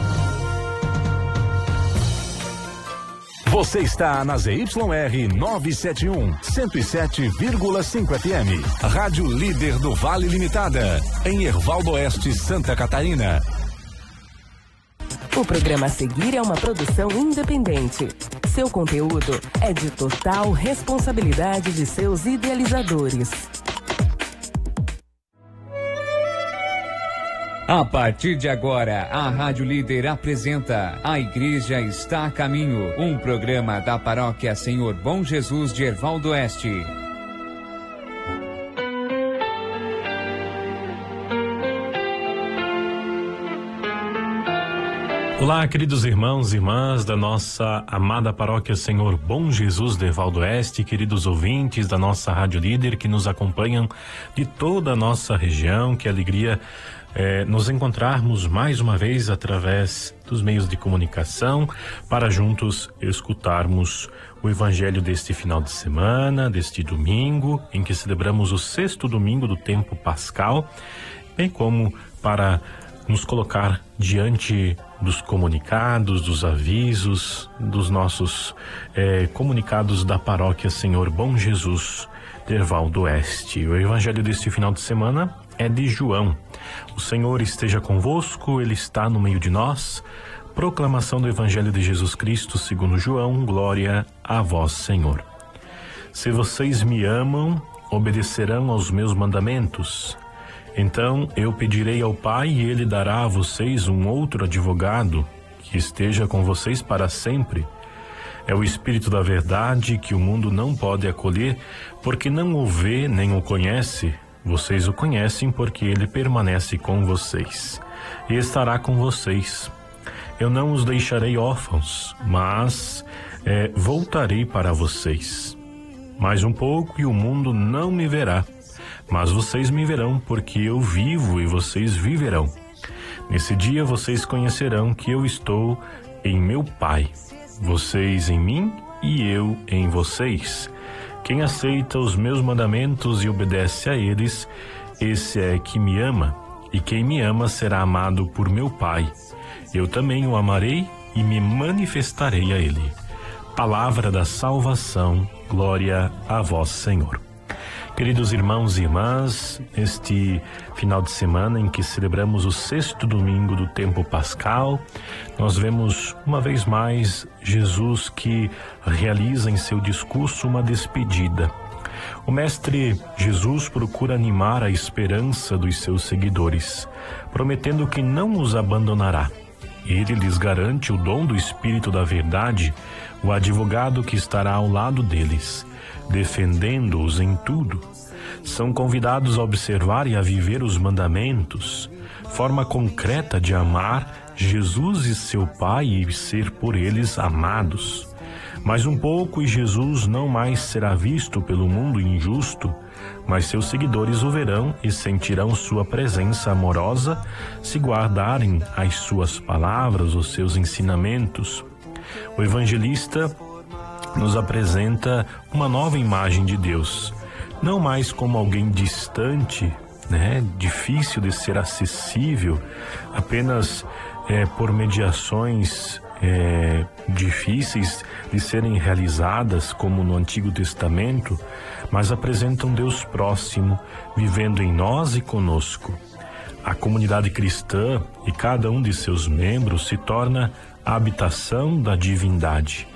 S11: Você está na Z Y R novecentos e setenta e um, cento e sete vírgula cinco F M. Rádio Líder do Vale Limitada, em Ervaldo Oeste, Santa Catarina.
S12: O programa a seguir é uma produção independente. Seu conteúdo é de total responsabilidade de seus idealizadores.
S13: A partir de agora, a Rádio Líder apresenta A Igreja Está a Caminho, um programa da Paróquia Senhor Bom Jesus de Ervaldo Oeste.
S14: Olá, queridos irmãos e irmãs da nossa amada Paróquia Senhor Bom Jesus de Ervaldo Oeste, queridos ouvintes da nossa Rádio Líder que nos acompanham de toda a nossa região, que alegria É, nos encontrarmos mais uma vez através dos meios de comunicação para juntos escutarmos o evangelho deste final de semana, deste domingo, em que celebramos o sexto domingo do tempo pascal, bem como para nos colocar diante dos comunicados, dos avisos, dos nossos é, comunicados da Paróquia Senhor Bom Jesus de Ervaldo Oeste. O evangelho deste final de semana é de João. O Senhor esteja convosco, Ele está no meio de nós. Proclamação do Evangelho de Jesus Cristo segundo João, glória a vós, Senhor. Se vocês me amam, obedecerão aos meus mandamentos. Então eu pedirei ao Pai e Ele dará a vocês um outro advogado que esteja com vocês para sempre. É o Espírito da Verdade que o mundo não pode acolher, porque não o vê nem o conhece. Vocês o conhecem porque ele permanece com vocês e estará com vocês. Eu não os deixarei órfãos, mas é, voltarei para vocês. Mais um pouco e o mundo não me verá, mas vocês me verão porque eu vivo e vocês viverão. Nesse dia vocês conhecerão que eu estou em meu Pai, vocês em mim e eu em vocês. Quem aceita os meus mandamentos e obedece a eles, esse é que me ama, e quem me ama será amado por meu Pai. Eu também o amarei e me manifestarei a ele. Palavra da salvação, glória a vós, Senhor. Queridos irmãos e irmãs, este final de semana em que celebramos o sexto domingo do tempo pascal, nós vemos uma vez mais Jesus que realiza em seu discurso uma despedida. O Mestre Jesus procura animar a esperança dos seus seguidores, prometendo que não os abandonará. Ele lhes garante o dom do Espírito da Verdade, o advogado que estará ao lado deles, defendendo-os em tudo. São convidados a observar e a viver os mandamentos, forma concreta de amar Jesus e seu Pai e ser por eles amados. Mais um pouco e Jesus não mais será visto pelo mundo injusto, mas seus seguidores o verão e sentirão sua presença amorosa se guardarem as suas palavras, os seus ensinamentos. O evangelista nos apresenta uma nova imagem de Deus, não mais como alguém distante, né, difícil de ser acessível, apenas é, por mediações é, difíceis de serem realizadas, como no Antigo Testamento, mas apresenta um Deus próximo, vivendo em nós e conosco. A comunidade cristã e cada um de seus membros se torna a habitação da divindade.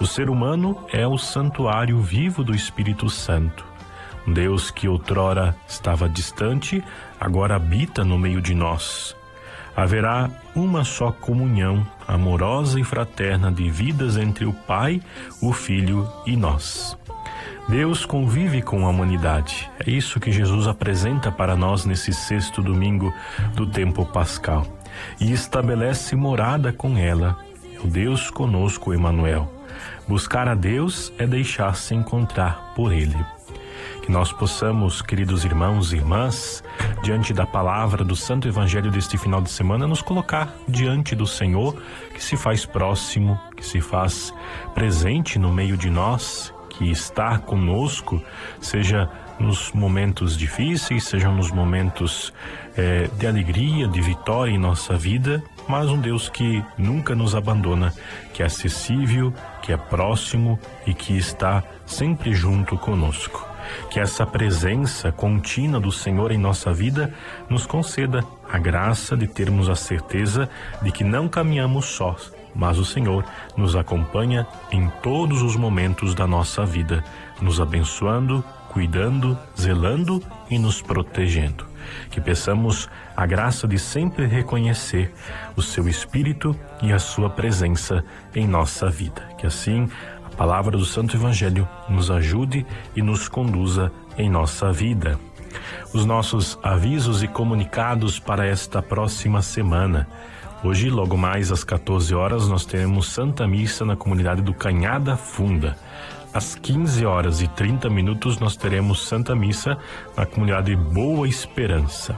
S14: O ser humano é o santuário vivo do Espírito Santo. Um Deus que outrora estava distante, agora habita no meio de nós. Haverá uma só comunhão amorosa e fraterna de vidas entre o Pai, o Filho e nós. Deus convive com a humanidade. É isso que Jesus apresenta para nós nesse sexto domingo do tempo pascal. E estabelece morada com ela. O Deus conosco, Emmanuel. Buscar a Deus é deixar-se encontrar por Ele. Que nós possamos, queridos irmãos e irmãs, diante da palavra do Santo Evangelho deste final de semana, nos colocar diante do Senhor, que se faz próximo, que se faz presente no meio de nós, que está conosco, seja nos momentos difíceis, sejam nos momentos eh, de alegria, de vitória em nossa vida, mas um Deus que nunca nos abandona, que é acessível, que é próximo e que está sempre junto conosco. Que essa presença contínua do Senhor em nossa vida nos conceda a graça de termos a certeza de que não caminhamos sós, mas o Senhor nos acompanha em todos os momentos da nossa vida, nos abençoando, cuidando, zelando e nos protegendo. Que peçamos a graça de sempre reconhecer o seu Espírito e a sua presença em nossa vida. Que assim a palavra do Santo Evangelho nos ajude e nos conduza em nossa vida. Os nossos avisos e comunicados para esta próxima semana. Hoje, logo mais às quatorze horas, nós teremos Santa Missa na comunidade do Canhada Funda. Às quinze horas e trinta minutos, nós teremos Santa Missa na comunidade Boa Esperança.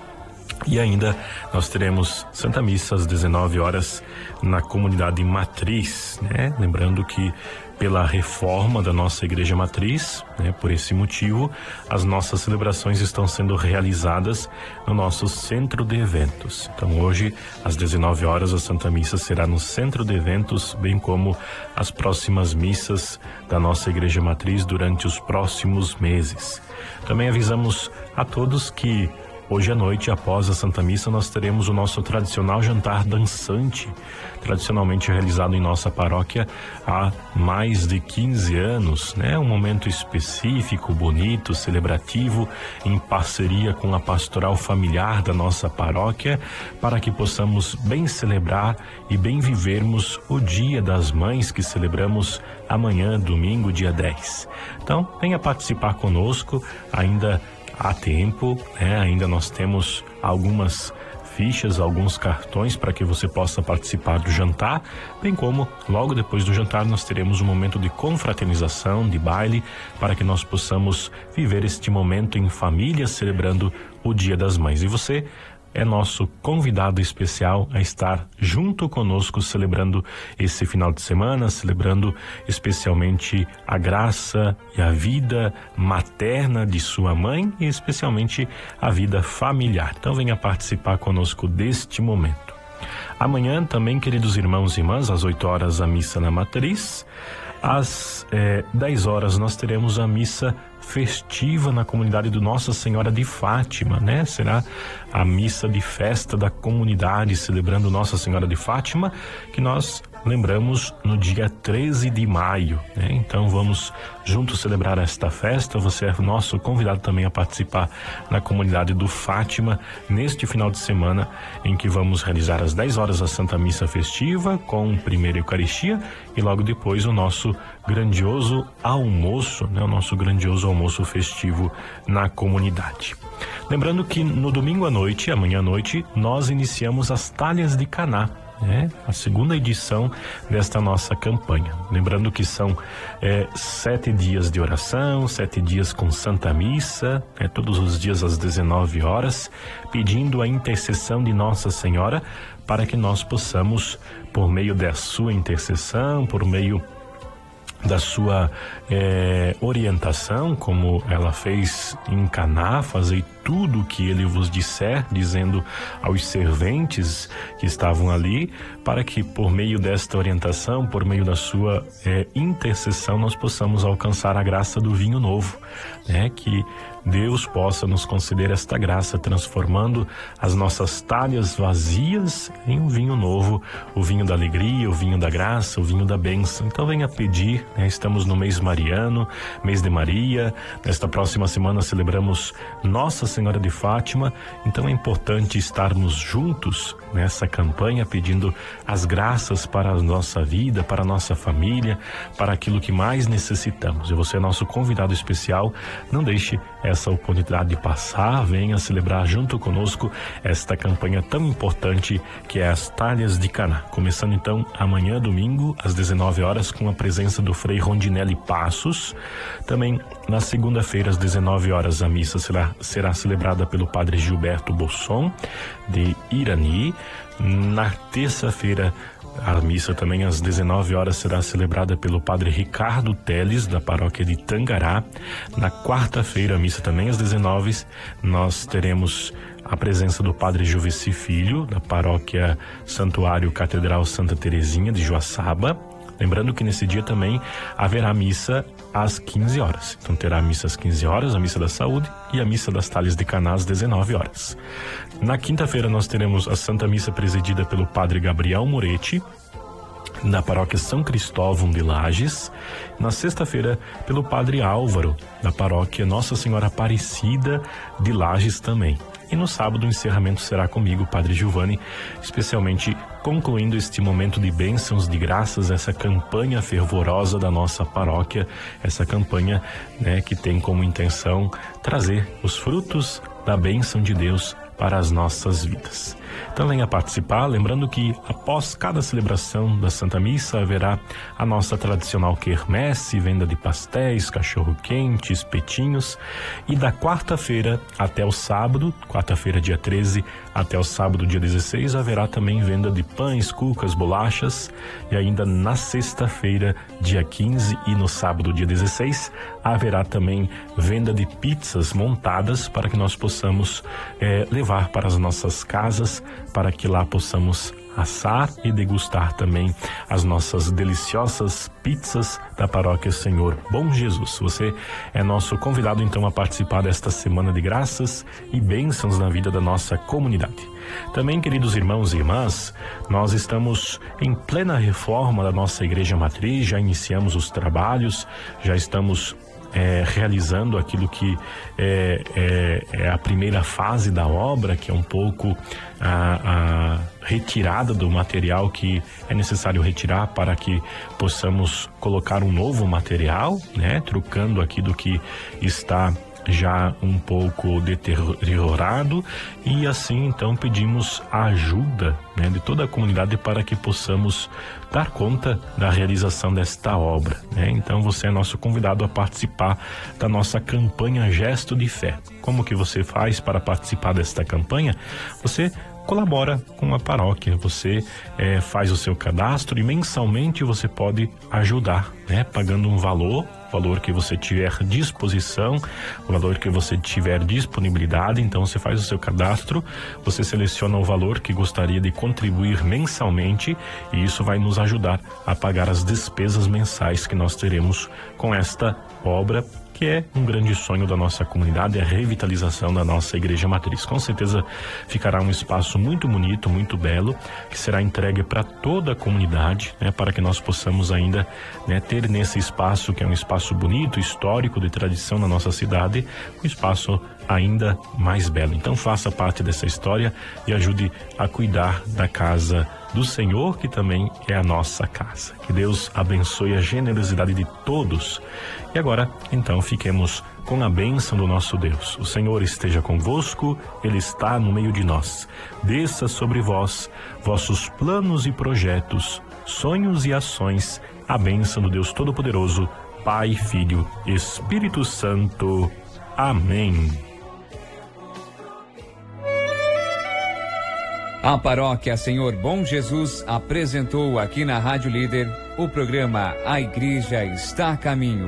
S14: E ainda nós teremos Santa Missa às dezenove horas na comunidade Matriz, né? Lembrando que pela reforma da nossa Igreja Matriz, né, por esse motivo, as nossas celebrações estão sendo realizadas no nosso centro de eventos. Então hoje, às dezenove horas, a Santa Missa será no centro de eventos, bem como as próximas missas da nossa Igreja Matriz durante os próximos meses. Também avisamos a todos que hoje à noite, após a Santa Missa, nós teremos o nosso tradicional jantar dançante, tradicionalmente realizado em nossa paróquia há mais de quinze anos, né? Um momento específico, bonito, celebrativo, em parceria com a pastoral familiar da nossa paróquia, para que possamos bem celebrar e bem vivermos o Dia das Mães que celebramos amanhã, domingo, dia dez. Então, venha participar conosco, ainda há tempo, né? Ainda nós temos algumas fichas, alguns cartões para que você possa participar do jantar, bem como logo depois do jantar nós teremos um momento de confraternização, de baile, para que nós possamos viver este momento em família, celebrando o Dia das Mães. E você é nosso convidado especial a estar junto conosco celebrando esse final de semana, celebrando especialmente a graça e a vida materna de sua mãe e especialmente a vida familiar. Então venha participar conosco deste momento. Amanhã também, queridos irmãos e irmãs, às oito horas a missa na Matriz. Às eh, dez horas nós teremos a missa festiva na comunidade do Nossa Senhora de Fátima, né? Será a missa de festa da comunidade celebrando Nossa Senhora de Fátima, que nós lembramos no dia treze de maio, né? Então vamos juntos celebrar esta festa. Você é nosso convidado também a participar na comunidade do Fátima neste final de semana, em que vamos realizar às dez horas a Santa Missa festiva com primeira Eucaristia e logo depois o nosso grandioso almoço, né? O nosso grandioso almoço festivo na comunidade. Lembrando que no domingo à noite, amanhã à noite, nós iniciamos as Talhas de Caná, né? A segunda edição desta nossa campanha. Lembrando que são é, sete dias de oração, sete dias com Santa Missa, né? Todos os dias às dezenove horas, pedindo a intercessão de Nossa Senhora para que nós possamos, por meio da sua intercessão, por meio da sua é, orientação, como ela fez em Caná, fazer tudo o que ele vos disser, dizendo aos serventes que estavam ali, para que por meio desta orientação, por meio da sua é, intercessão, nós possamos alcançar a graça do vinho novo, né? Que Deus possa nos conceder esta graça, transformando as nossas talhas vazias em um vinho novo, o vinho da alegria, o vinho da graça, o vinho da bênção. Então venha pedir, né? Estamos no mês mariano, mês de Maria. Nesta próxima semana celebramos Nossa Senhora de Fátima, então é importante estarmos juntos nessa campanha, pedindo as graças para a nossa vida, para a nossa família, para aquilo que mais necessitamos. E você é nosso convidado especial, não deixe essa oportunidade de passar, venha celebrar junto conosco esta campanha tão importante que é as Talhas de Caná. Começando então amanhã, domingo, às dezenove horas, com a presença do Frei Rondinelli Passos. Também na segunda-feira, às dezenove horas, a missa será, será celebrada pelo Padre Gilberto Bosson, de Irani. Na terça-feira, a missa também às dezenove horas será celebrada pelo Padre Ricardo Teles, da paróquia de Tangará. Na quarta-feira, a missa também às dezenove, nós teremos a presença do Padre Juveci Filho, da paróquia Santuário Catedral Santa Terezinha de Joaçaba. Lembrando que nesse dia também haverá missa às quinze horas. Então terá a missa às quinze horas, a missa da saúde e a missa das Talhas de Caná às dezenove horas. Na quinta-feira nós teremos a Santa Missa presidida pelo Padre Gabriel Moretti, na paróquia São Cristóvão de Lages. Na sexta-feira, pelo Padre Álvaro, da paróquia Nossa Senhora Aparecida de Lages também. E no sábado o encerramento será comigo, Padre Giovanni, especialmente concluindo este momento de bênçãos, de graças, essa campanha fervorosa da nossa paróquia, essa campanha, né, que tem como intenção trazer os frutos da bênção de Deus para as nossas vidas. Então venha participar, lembrando que após cada celebração da Santa Missa haverá a nossa tradicional quermesse, venda de pastéis, cachorro-quente, espetinhos, e da quarta-feira até o sábado, quarta-feira dia treze até o sábado dia dezesseis, haverá também venda de pães, cucas, bolachas, e ainda na sexta-feira dia quinze e no sábado dia dezesseis haverá também venda de pizzas montadas para que nós possamos eh, levar para as nossas casas, para que lá possamos assar e degustar também as nossas deliciosas pizzas da paróquia Senhor Bom Jesus. Você é nosso convidado então a participar desta semana de graças e bênçãos na vida da nossa comunidade. Também, queridos irmãos e irmãs, nós estamos em plena reforma da nossa igreja matriz, já iniciamos os trabalhos, já estamos É, realizando aquilo que é, é, é a primeira fase da obra, que é um pouco a, a retirada do material que é necessário retirar para que possamos colocar um novo material, né? Trocando aquilo que está já um pouco deteriorado, e assim então pedimos a ajuda, né, de toda a comunidade para que possamos dar conta da realização desta obra, né? Então você é nosso convidado a participar da nossa campanha Gesto de Fé. Como que você faz para participar desta campanha? Você colabora com a paróquia, você é, faz o seu cadastro e mensalmente você pode ajudar, né, pagando um valor, valor que você tiver disposição, o valor que você tiver disponibilidade. Então você faz o seu cadastro, você seleciona o valor que gostaria de contribuir mensalmente, e isso vai nos ajudar a pagar as despesas mensais que nós teremos com esta obra, que é um grande sonho da nossa comunidade, a revitalização da nossa igreja matriz. Com certeza ficará um espaço muito bonito, muito belo, que será entregue para toda a comunidade, né, para que nós possamos ainda, né, ter nesse espaço, que é um espaço bonito, histórico, de tradição na nossa cidade, um espaço ainda mais belo. Então faça parte dessa história e ajude a cuidar da casa do Senhor, que também é a nossa casa. Que Deus abençoe a generosidade de todos. E agora, então, fiquemos com a bênção do nosso Deus. O Senhor esteja convosco, Ele está no meio de nós. Desça sobre vós, vossos planos e projetos, sonhos e ações, a bênção do Deus Todo-Poderoso, Pai, Filho, Espírito Santo. Amém.
S13: A Paróquia Senhor Bom Jesus apresentou aqui na Rádio Líder o programa A Igreja Está a Caminho.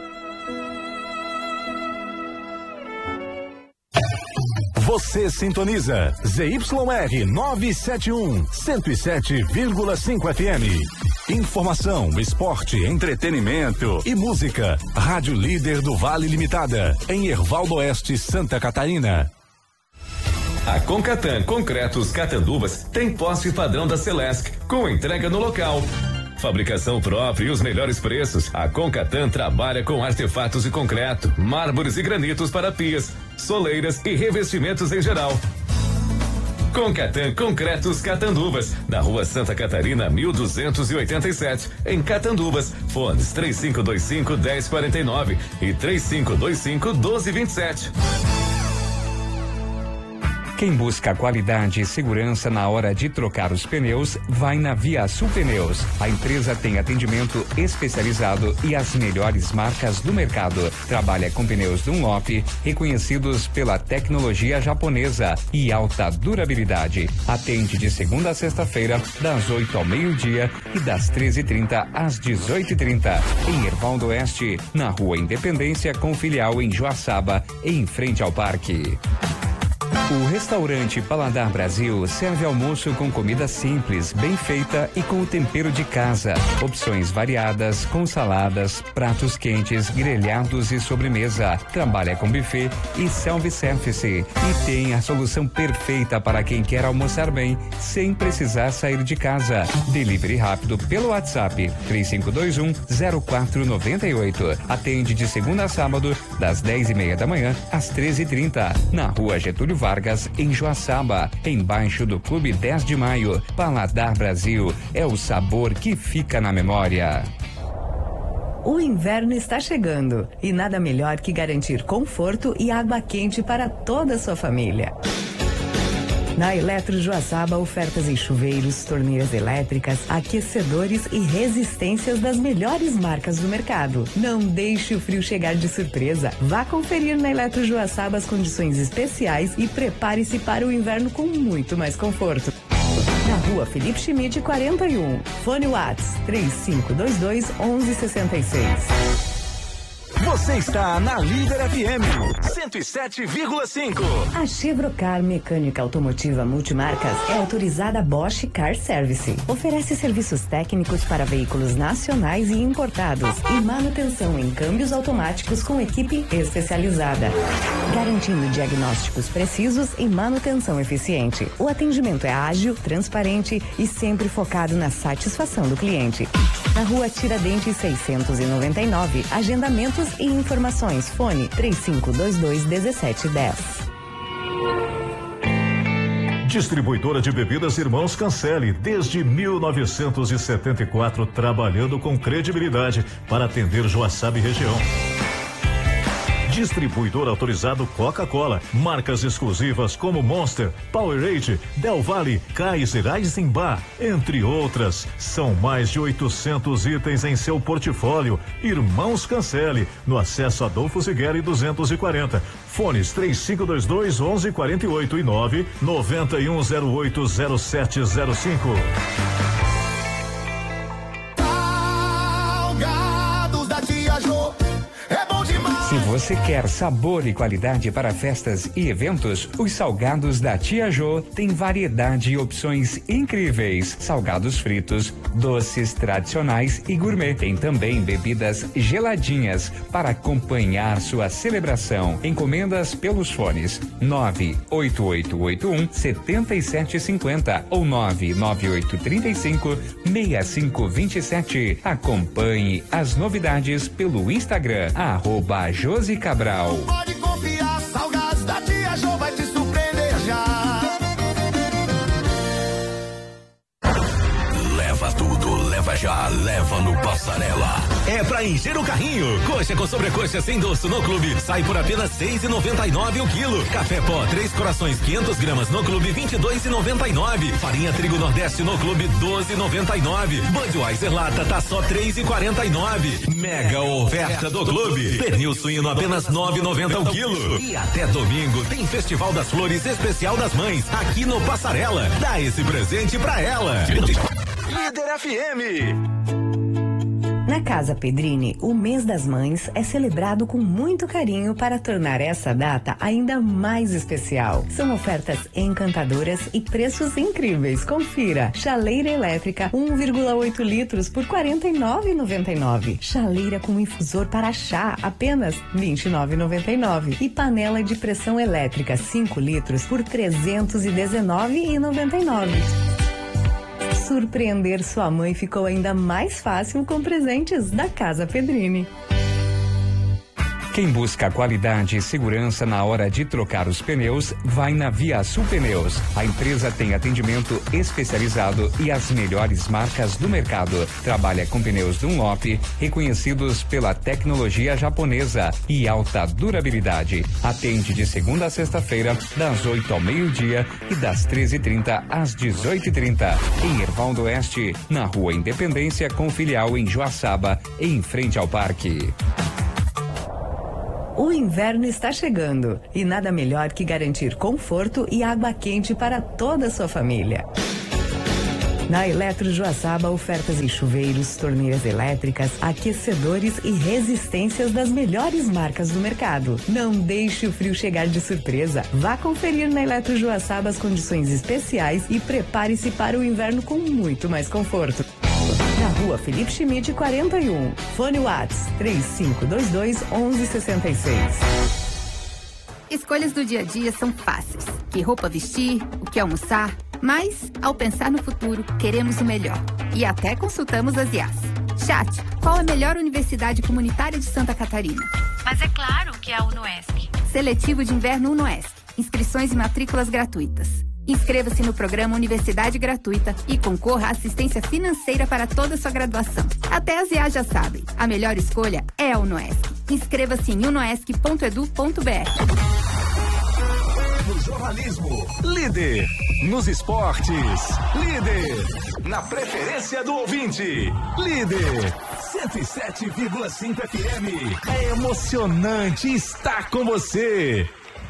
S11: Você sintoniza Z Y R novecentos e setenta e um, cento e sete vírgula cinco F M. Informação, esporte, entretenimento e música. Rádio Líder do Vale Limitada, em Herval do Oeste, Santa Catarina.
S15: A Concatan Concretos Catanduvas tem poste padrão da Celesc, com entrega no local. Fabricação própria e os melhores preços. A Concatan trabalha com artefatos de concreto, mármores e granitos para pias, soleiras e revestimentos em geral. Concatan Concretos Catanduvas, na Rua Santa Catarina, mil duzentos e oitenta e sete, em Catanduvas. Fones três cinco dois cinco, um zero quatro nove e três cinco dois cinco, um dois dois sete.
S13: Quem busca qualidade e segurança na hora de trocar os pneus, vai na Via Sul Pneus. A empresa tem atendimento especializado e as melhores marcas do mercado. Trabalha com pneus Dunlop, reconhecidos pela tecnologia japonesa e alta durabilidade. Atende de segunda a sexta-feira, das oito ao meio-dia e das treze e trinta às dezoito e trinta. Em Herval do Oeste, na Rua Independência, com filial em Joaçaba, em frente ao parque. O restaurante Paladar Brasil serve almoço com comida simples, bem feita e com o tempero de casa. Opções variadas, com saladas, pratos quentes, grelhados e sobremesa. Trabalha com buffet e self-service. E tem a solução perfeita para quem quer almoçar bem, sem precisar sair de casa. Delivery rápido pelo WhatsApp três cinco dois um, zero quatro nove oito. Atende de segunda a sábado, das dez e meia da manhã às treze e trinta. Na Rua Getúlio Vargas, em Joaçaba, embaixo do Clube dez de Maio. Paladar Brasil é o sabor que fica na memória.
S2: O inverno está chegando e nada melhor que garantir conforto e água quente para toda a sua família. Na Eletro Joaçaba, ofertas em chuveiros, torneiras elétricas, aquecedores e resistências das melhores marcas do mercado. Não deixe o frio chegar de surpresa. Vá conferir na Eletro Joaçaba as condições especiais e prepare-se para o inverno com muito mais conforto. Na Rua Felipe Schmidt, quarenta e um. Fone Whats três cinco dois dois, onze sessenta e seis.
S11: Você está na Líder F M cento e sete vírgula cinco.
S2: A Chevrocar Mecânica Automotiva Multimarcas é autorizada Bosch Car Service. Oferece serviços técnicos para veículos nacionais e importados e manutenção em câmbios automáticos com equipe especializada, garantindo diagnósticos precisos e manutenção eficiente. O atendimento é ágil, transparente e sempre focado na satisfação do cliente. Na Rua Tiradentes seiscentos e noventa e nove, agendamentos e informações. Fone três cinco dois dois, um sete um zero.
S1: Distribuidora de bebidas Irmãos Cancelli, desde mil novecentos e setenta e quatro, trabalhando com credibilidade para atender Joaçaba e região. Distribuidor autorizado Coca-Cola, marcas exclusivas como Monster, Powerade, Del Valle, Kaiser, Eisenbach, entre outras. São mais de oitocentos itens em seu portfólio. Irmãos Cancelli, no acesso Adolfo Zigueri duzentos e quarenta. Fones três cinco dois dois, onze quarenta e oito e nove nove um zero oito zero sete zero cinco.
S9: Salgados da Tia Jô.
S13: Se você quer sabor e qualidade para festas e eventos, os salgados da Tia Jô têm variedade e opções incríveis. Salgados fritos, doces tradicionais e gourmet. Tem também bebidas geladinhas para acompanhar sua celebração. Encomendas pelos fones nove oito oito oito um, sete sete cinco zero ou nove nove oito três cinco, seis cinco dois sete. Acompanhe as novidades pelo Instagram, arroba Josi Cabral.
S9: Pode confiar, salgados da Tia Jô vai te surpreender já.
S11: Leva tudo, leva já, leva no Passarela.
S16: É pra encher o carrinho. Coxa com sobrecoxa sem doce no clube sai por apenas seis e noventa e nove o quilo. Café pó três corações quinhentas gramas no clube vinte e dois e noventa e nove. Farinha trigo nordeste no clube doze e noventa e nove. Budweiser lata tá só três e quarenta e nove. Mega oferta do clube. Pernil suíno apenas nove e noventa o quilo. E até domingo tem Festival das Flores Especial das Mães aqui no Passarela. Dá esse presente pra ela.
S11: Líder F M.
S2: Na Casa Pedrini, o mês das mães é celebrado com muito carinho para tornar essa data ainda mais especial. São ofertas encantadoras e preços incríveis. Confira. Chaleira elétrica um vírgula oito litros por quarenta e nove reais e noventa e nove centavos. Chaleira com infusor para chá apenas vinte e nove reais e noventa e nove centavos. E panela de pressão elétrica cinco litros por trezentos e dezenove reais e noventa e nove centavos. Surpreender sua mãe ficou ainda mais fácil com presentes da Casa Pedrini.
S13: Quem busca qualidade e segurança na hora de trocar os pneus, vai na Via Sul Pneus. A empresa tem atendimento especializado e as melhores marcas do mercado. Trabalha com pneus Dunlop, reconhecidos pela tecnologia japonesa e alta durabilidade. Atende de segunda a sexta-feira, das oito ao meio-dia e das treze e trinta às dezoito e trinta. Em Erval do Oeste, na Rua Independência, com filial em Joaçaba, em frente ao parque.
S2: O inverno está chegando e nada melhor que garantir conforto e água quente para toda a sua família. Na Eletro Joaçaba, ofertas em chuveiros, torneiras elétricas, aquecedores e resistências das melhores marcas do mercado. Não deixe o frio chegar de surpresa. Vá conferir na Eletro Joaçaba as condições especiais e prepare-se para o inverno com muito mais conforto. Na Rua Felipe Schmidt, quarenta e um. Fone Whats três cinco dois dois, onze sessenta e seis.
S17: Escolhas do dia a dia são fáceis. Que roupa vestir, o que almoçar. Mas, ao pensar no futuro, queremos o melhor. E até consultamos as I A S. Chat, qual a melhor universidade comunitária de Santa Catarina?
S18: Mas é claro que é a UNOESC.
S17: Seletivo de Inverno UNOESC. Inscrições e matrículas gratuitas. Inscreva-se no programa Universidade Gratuita e concorra à assistência financeira para toda a sua graduação. Até as I A já sabem, a melhor escolha é a UNOESC. Inscreva-se em unoesc ponto edu ponto br.
S11: No jornalismo, líder. Nos esportes, líder. Na preferência do ouvinte, líder. cento e sete vírgula cinco F M. É emocionante estar com você.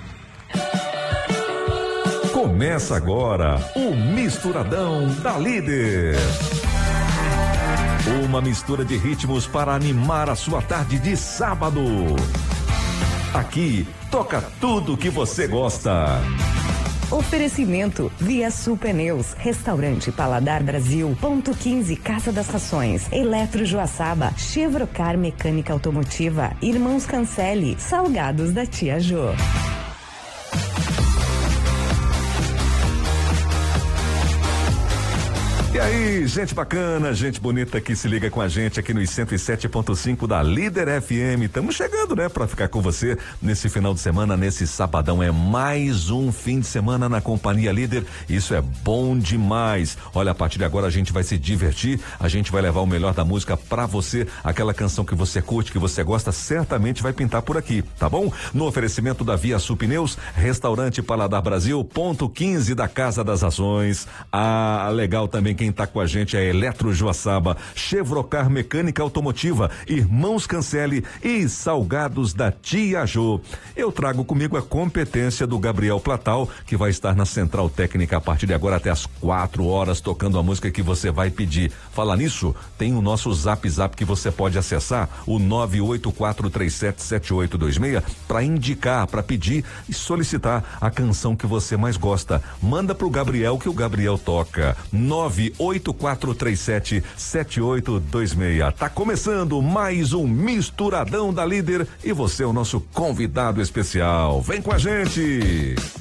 S4: Começa agora o Misturadão da Líder. Uma mistura de ritmos para animar a sua tarde de sábado. Aqui toca tudo que você gosta.
S2: Oferecimento Via Sul Pneus, Restaurante Paladar Brasil, Ponto quinze, Casa das Rações, Eletro Joaçaba, Chevrocar Mecânica Automotiva, Irmãos Cancelli, Salgados da Tia Jô.
S4: E aí, gente bacana, gente bonita que se liga com a gente aqui nos cento e sete ponto cinco da Líder F M. Estamos chegando, né, para ficar com você nesse final de semana, nesse sabadão. É mais um fim de semana na Companhia Líder. Isso é bom demais. Olha, a partir de agora a gente vai se divertir, a gente vai levar o melhor da música pra você. Aquela canção que você curte, que você gosta, certamente vai pintar por aqui, tá bom? No oferecimento da Via Sul Pneus, Restaurante Paladar Brasil, Ponto quinze da Casa das Rações. Ah, legal também. Quem tá com a gente é Eletro Joaçaba, Chevrocar Mecânica Automotiva, Irmãos Cancelli e Salgados da Tia Jô. Eu trago comigo a competência do Gabriel Platal, que vai estar na Central Técnica a partir de agora até as quatro horas, tocando a música que você vai pedir. Falar nisso, tem o nosso Zap Zap que você pode acessar, o nove oito quatro três sete sete oito dois seis, para indicar, para pedir e solicitar a canção que você mais gosta. Manda pro Gabriel que o Gabriel toca. nove oito quatro três sete sete oito dois seis. Tá começando mais um Misturadão da Líder e você é o nosso convidado especial. Vem com a gente!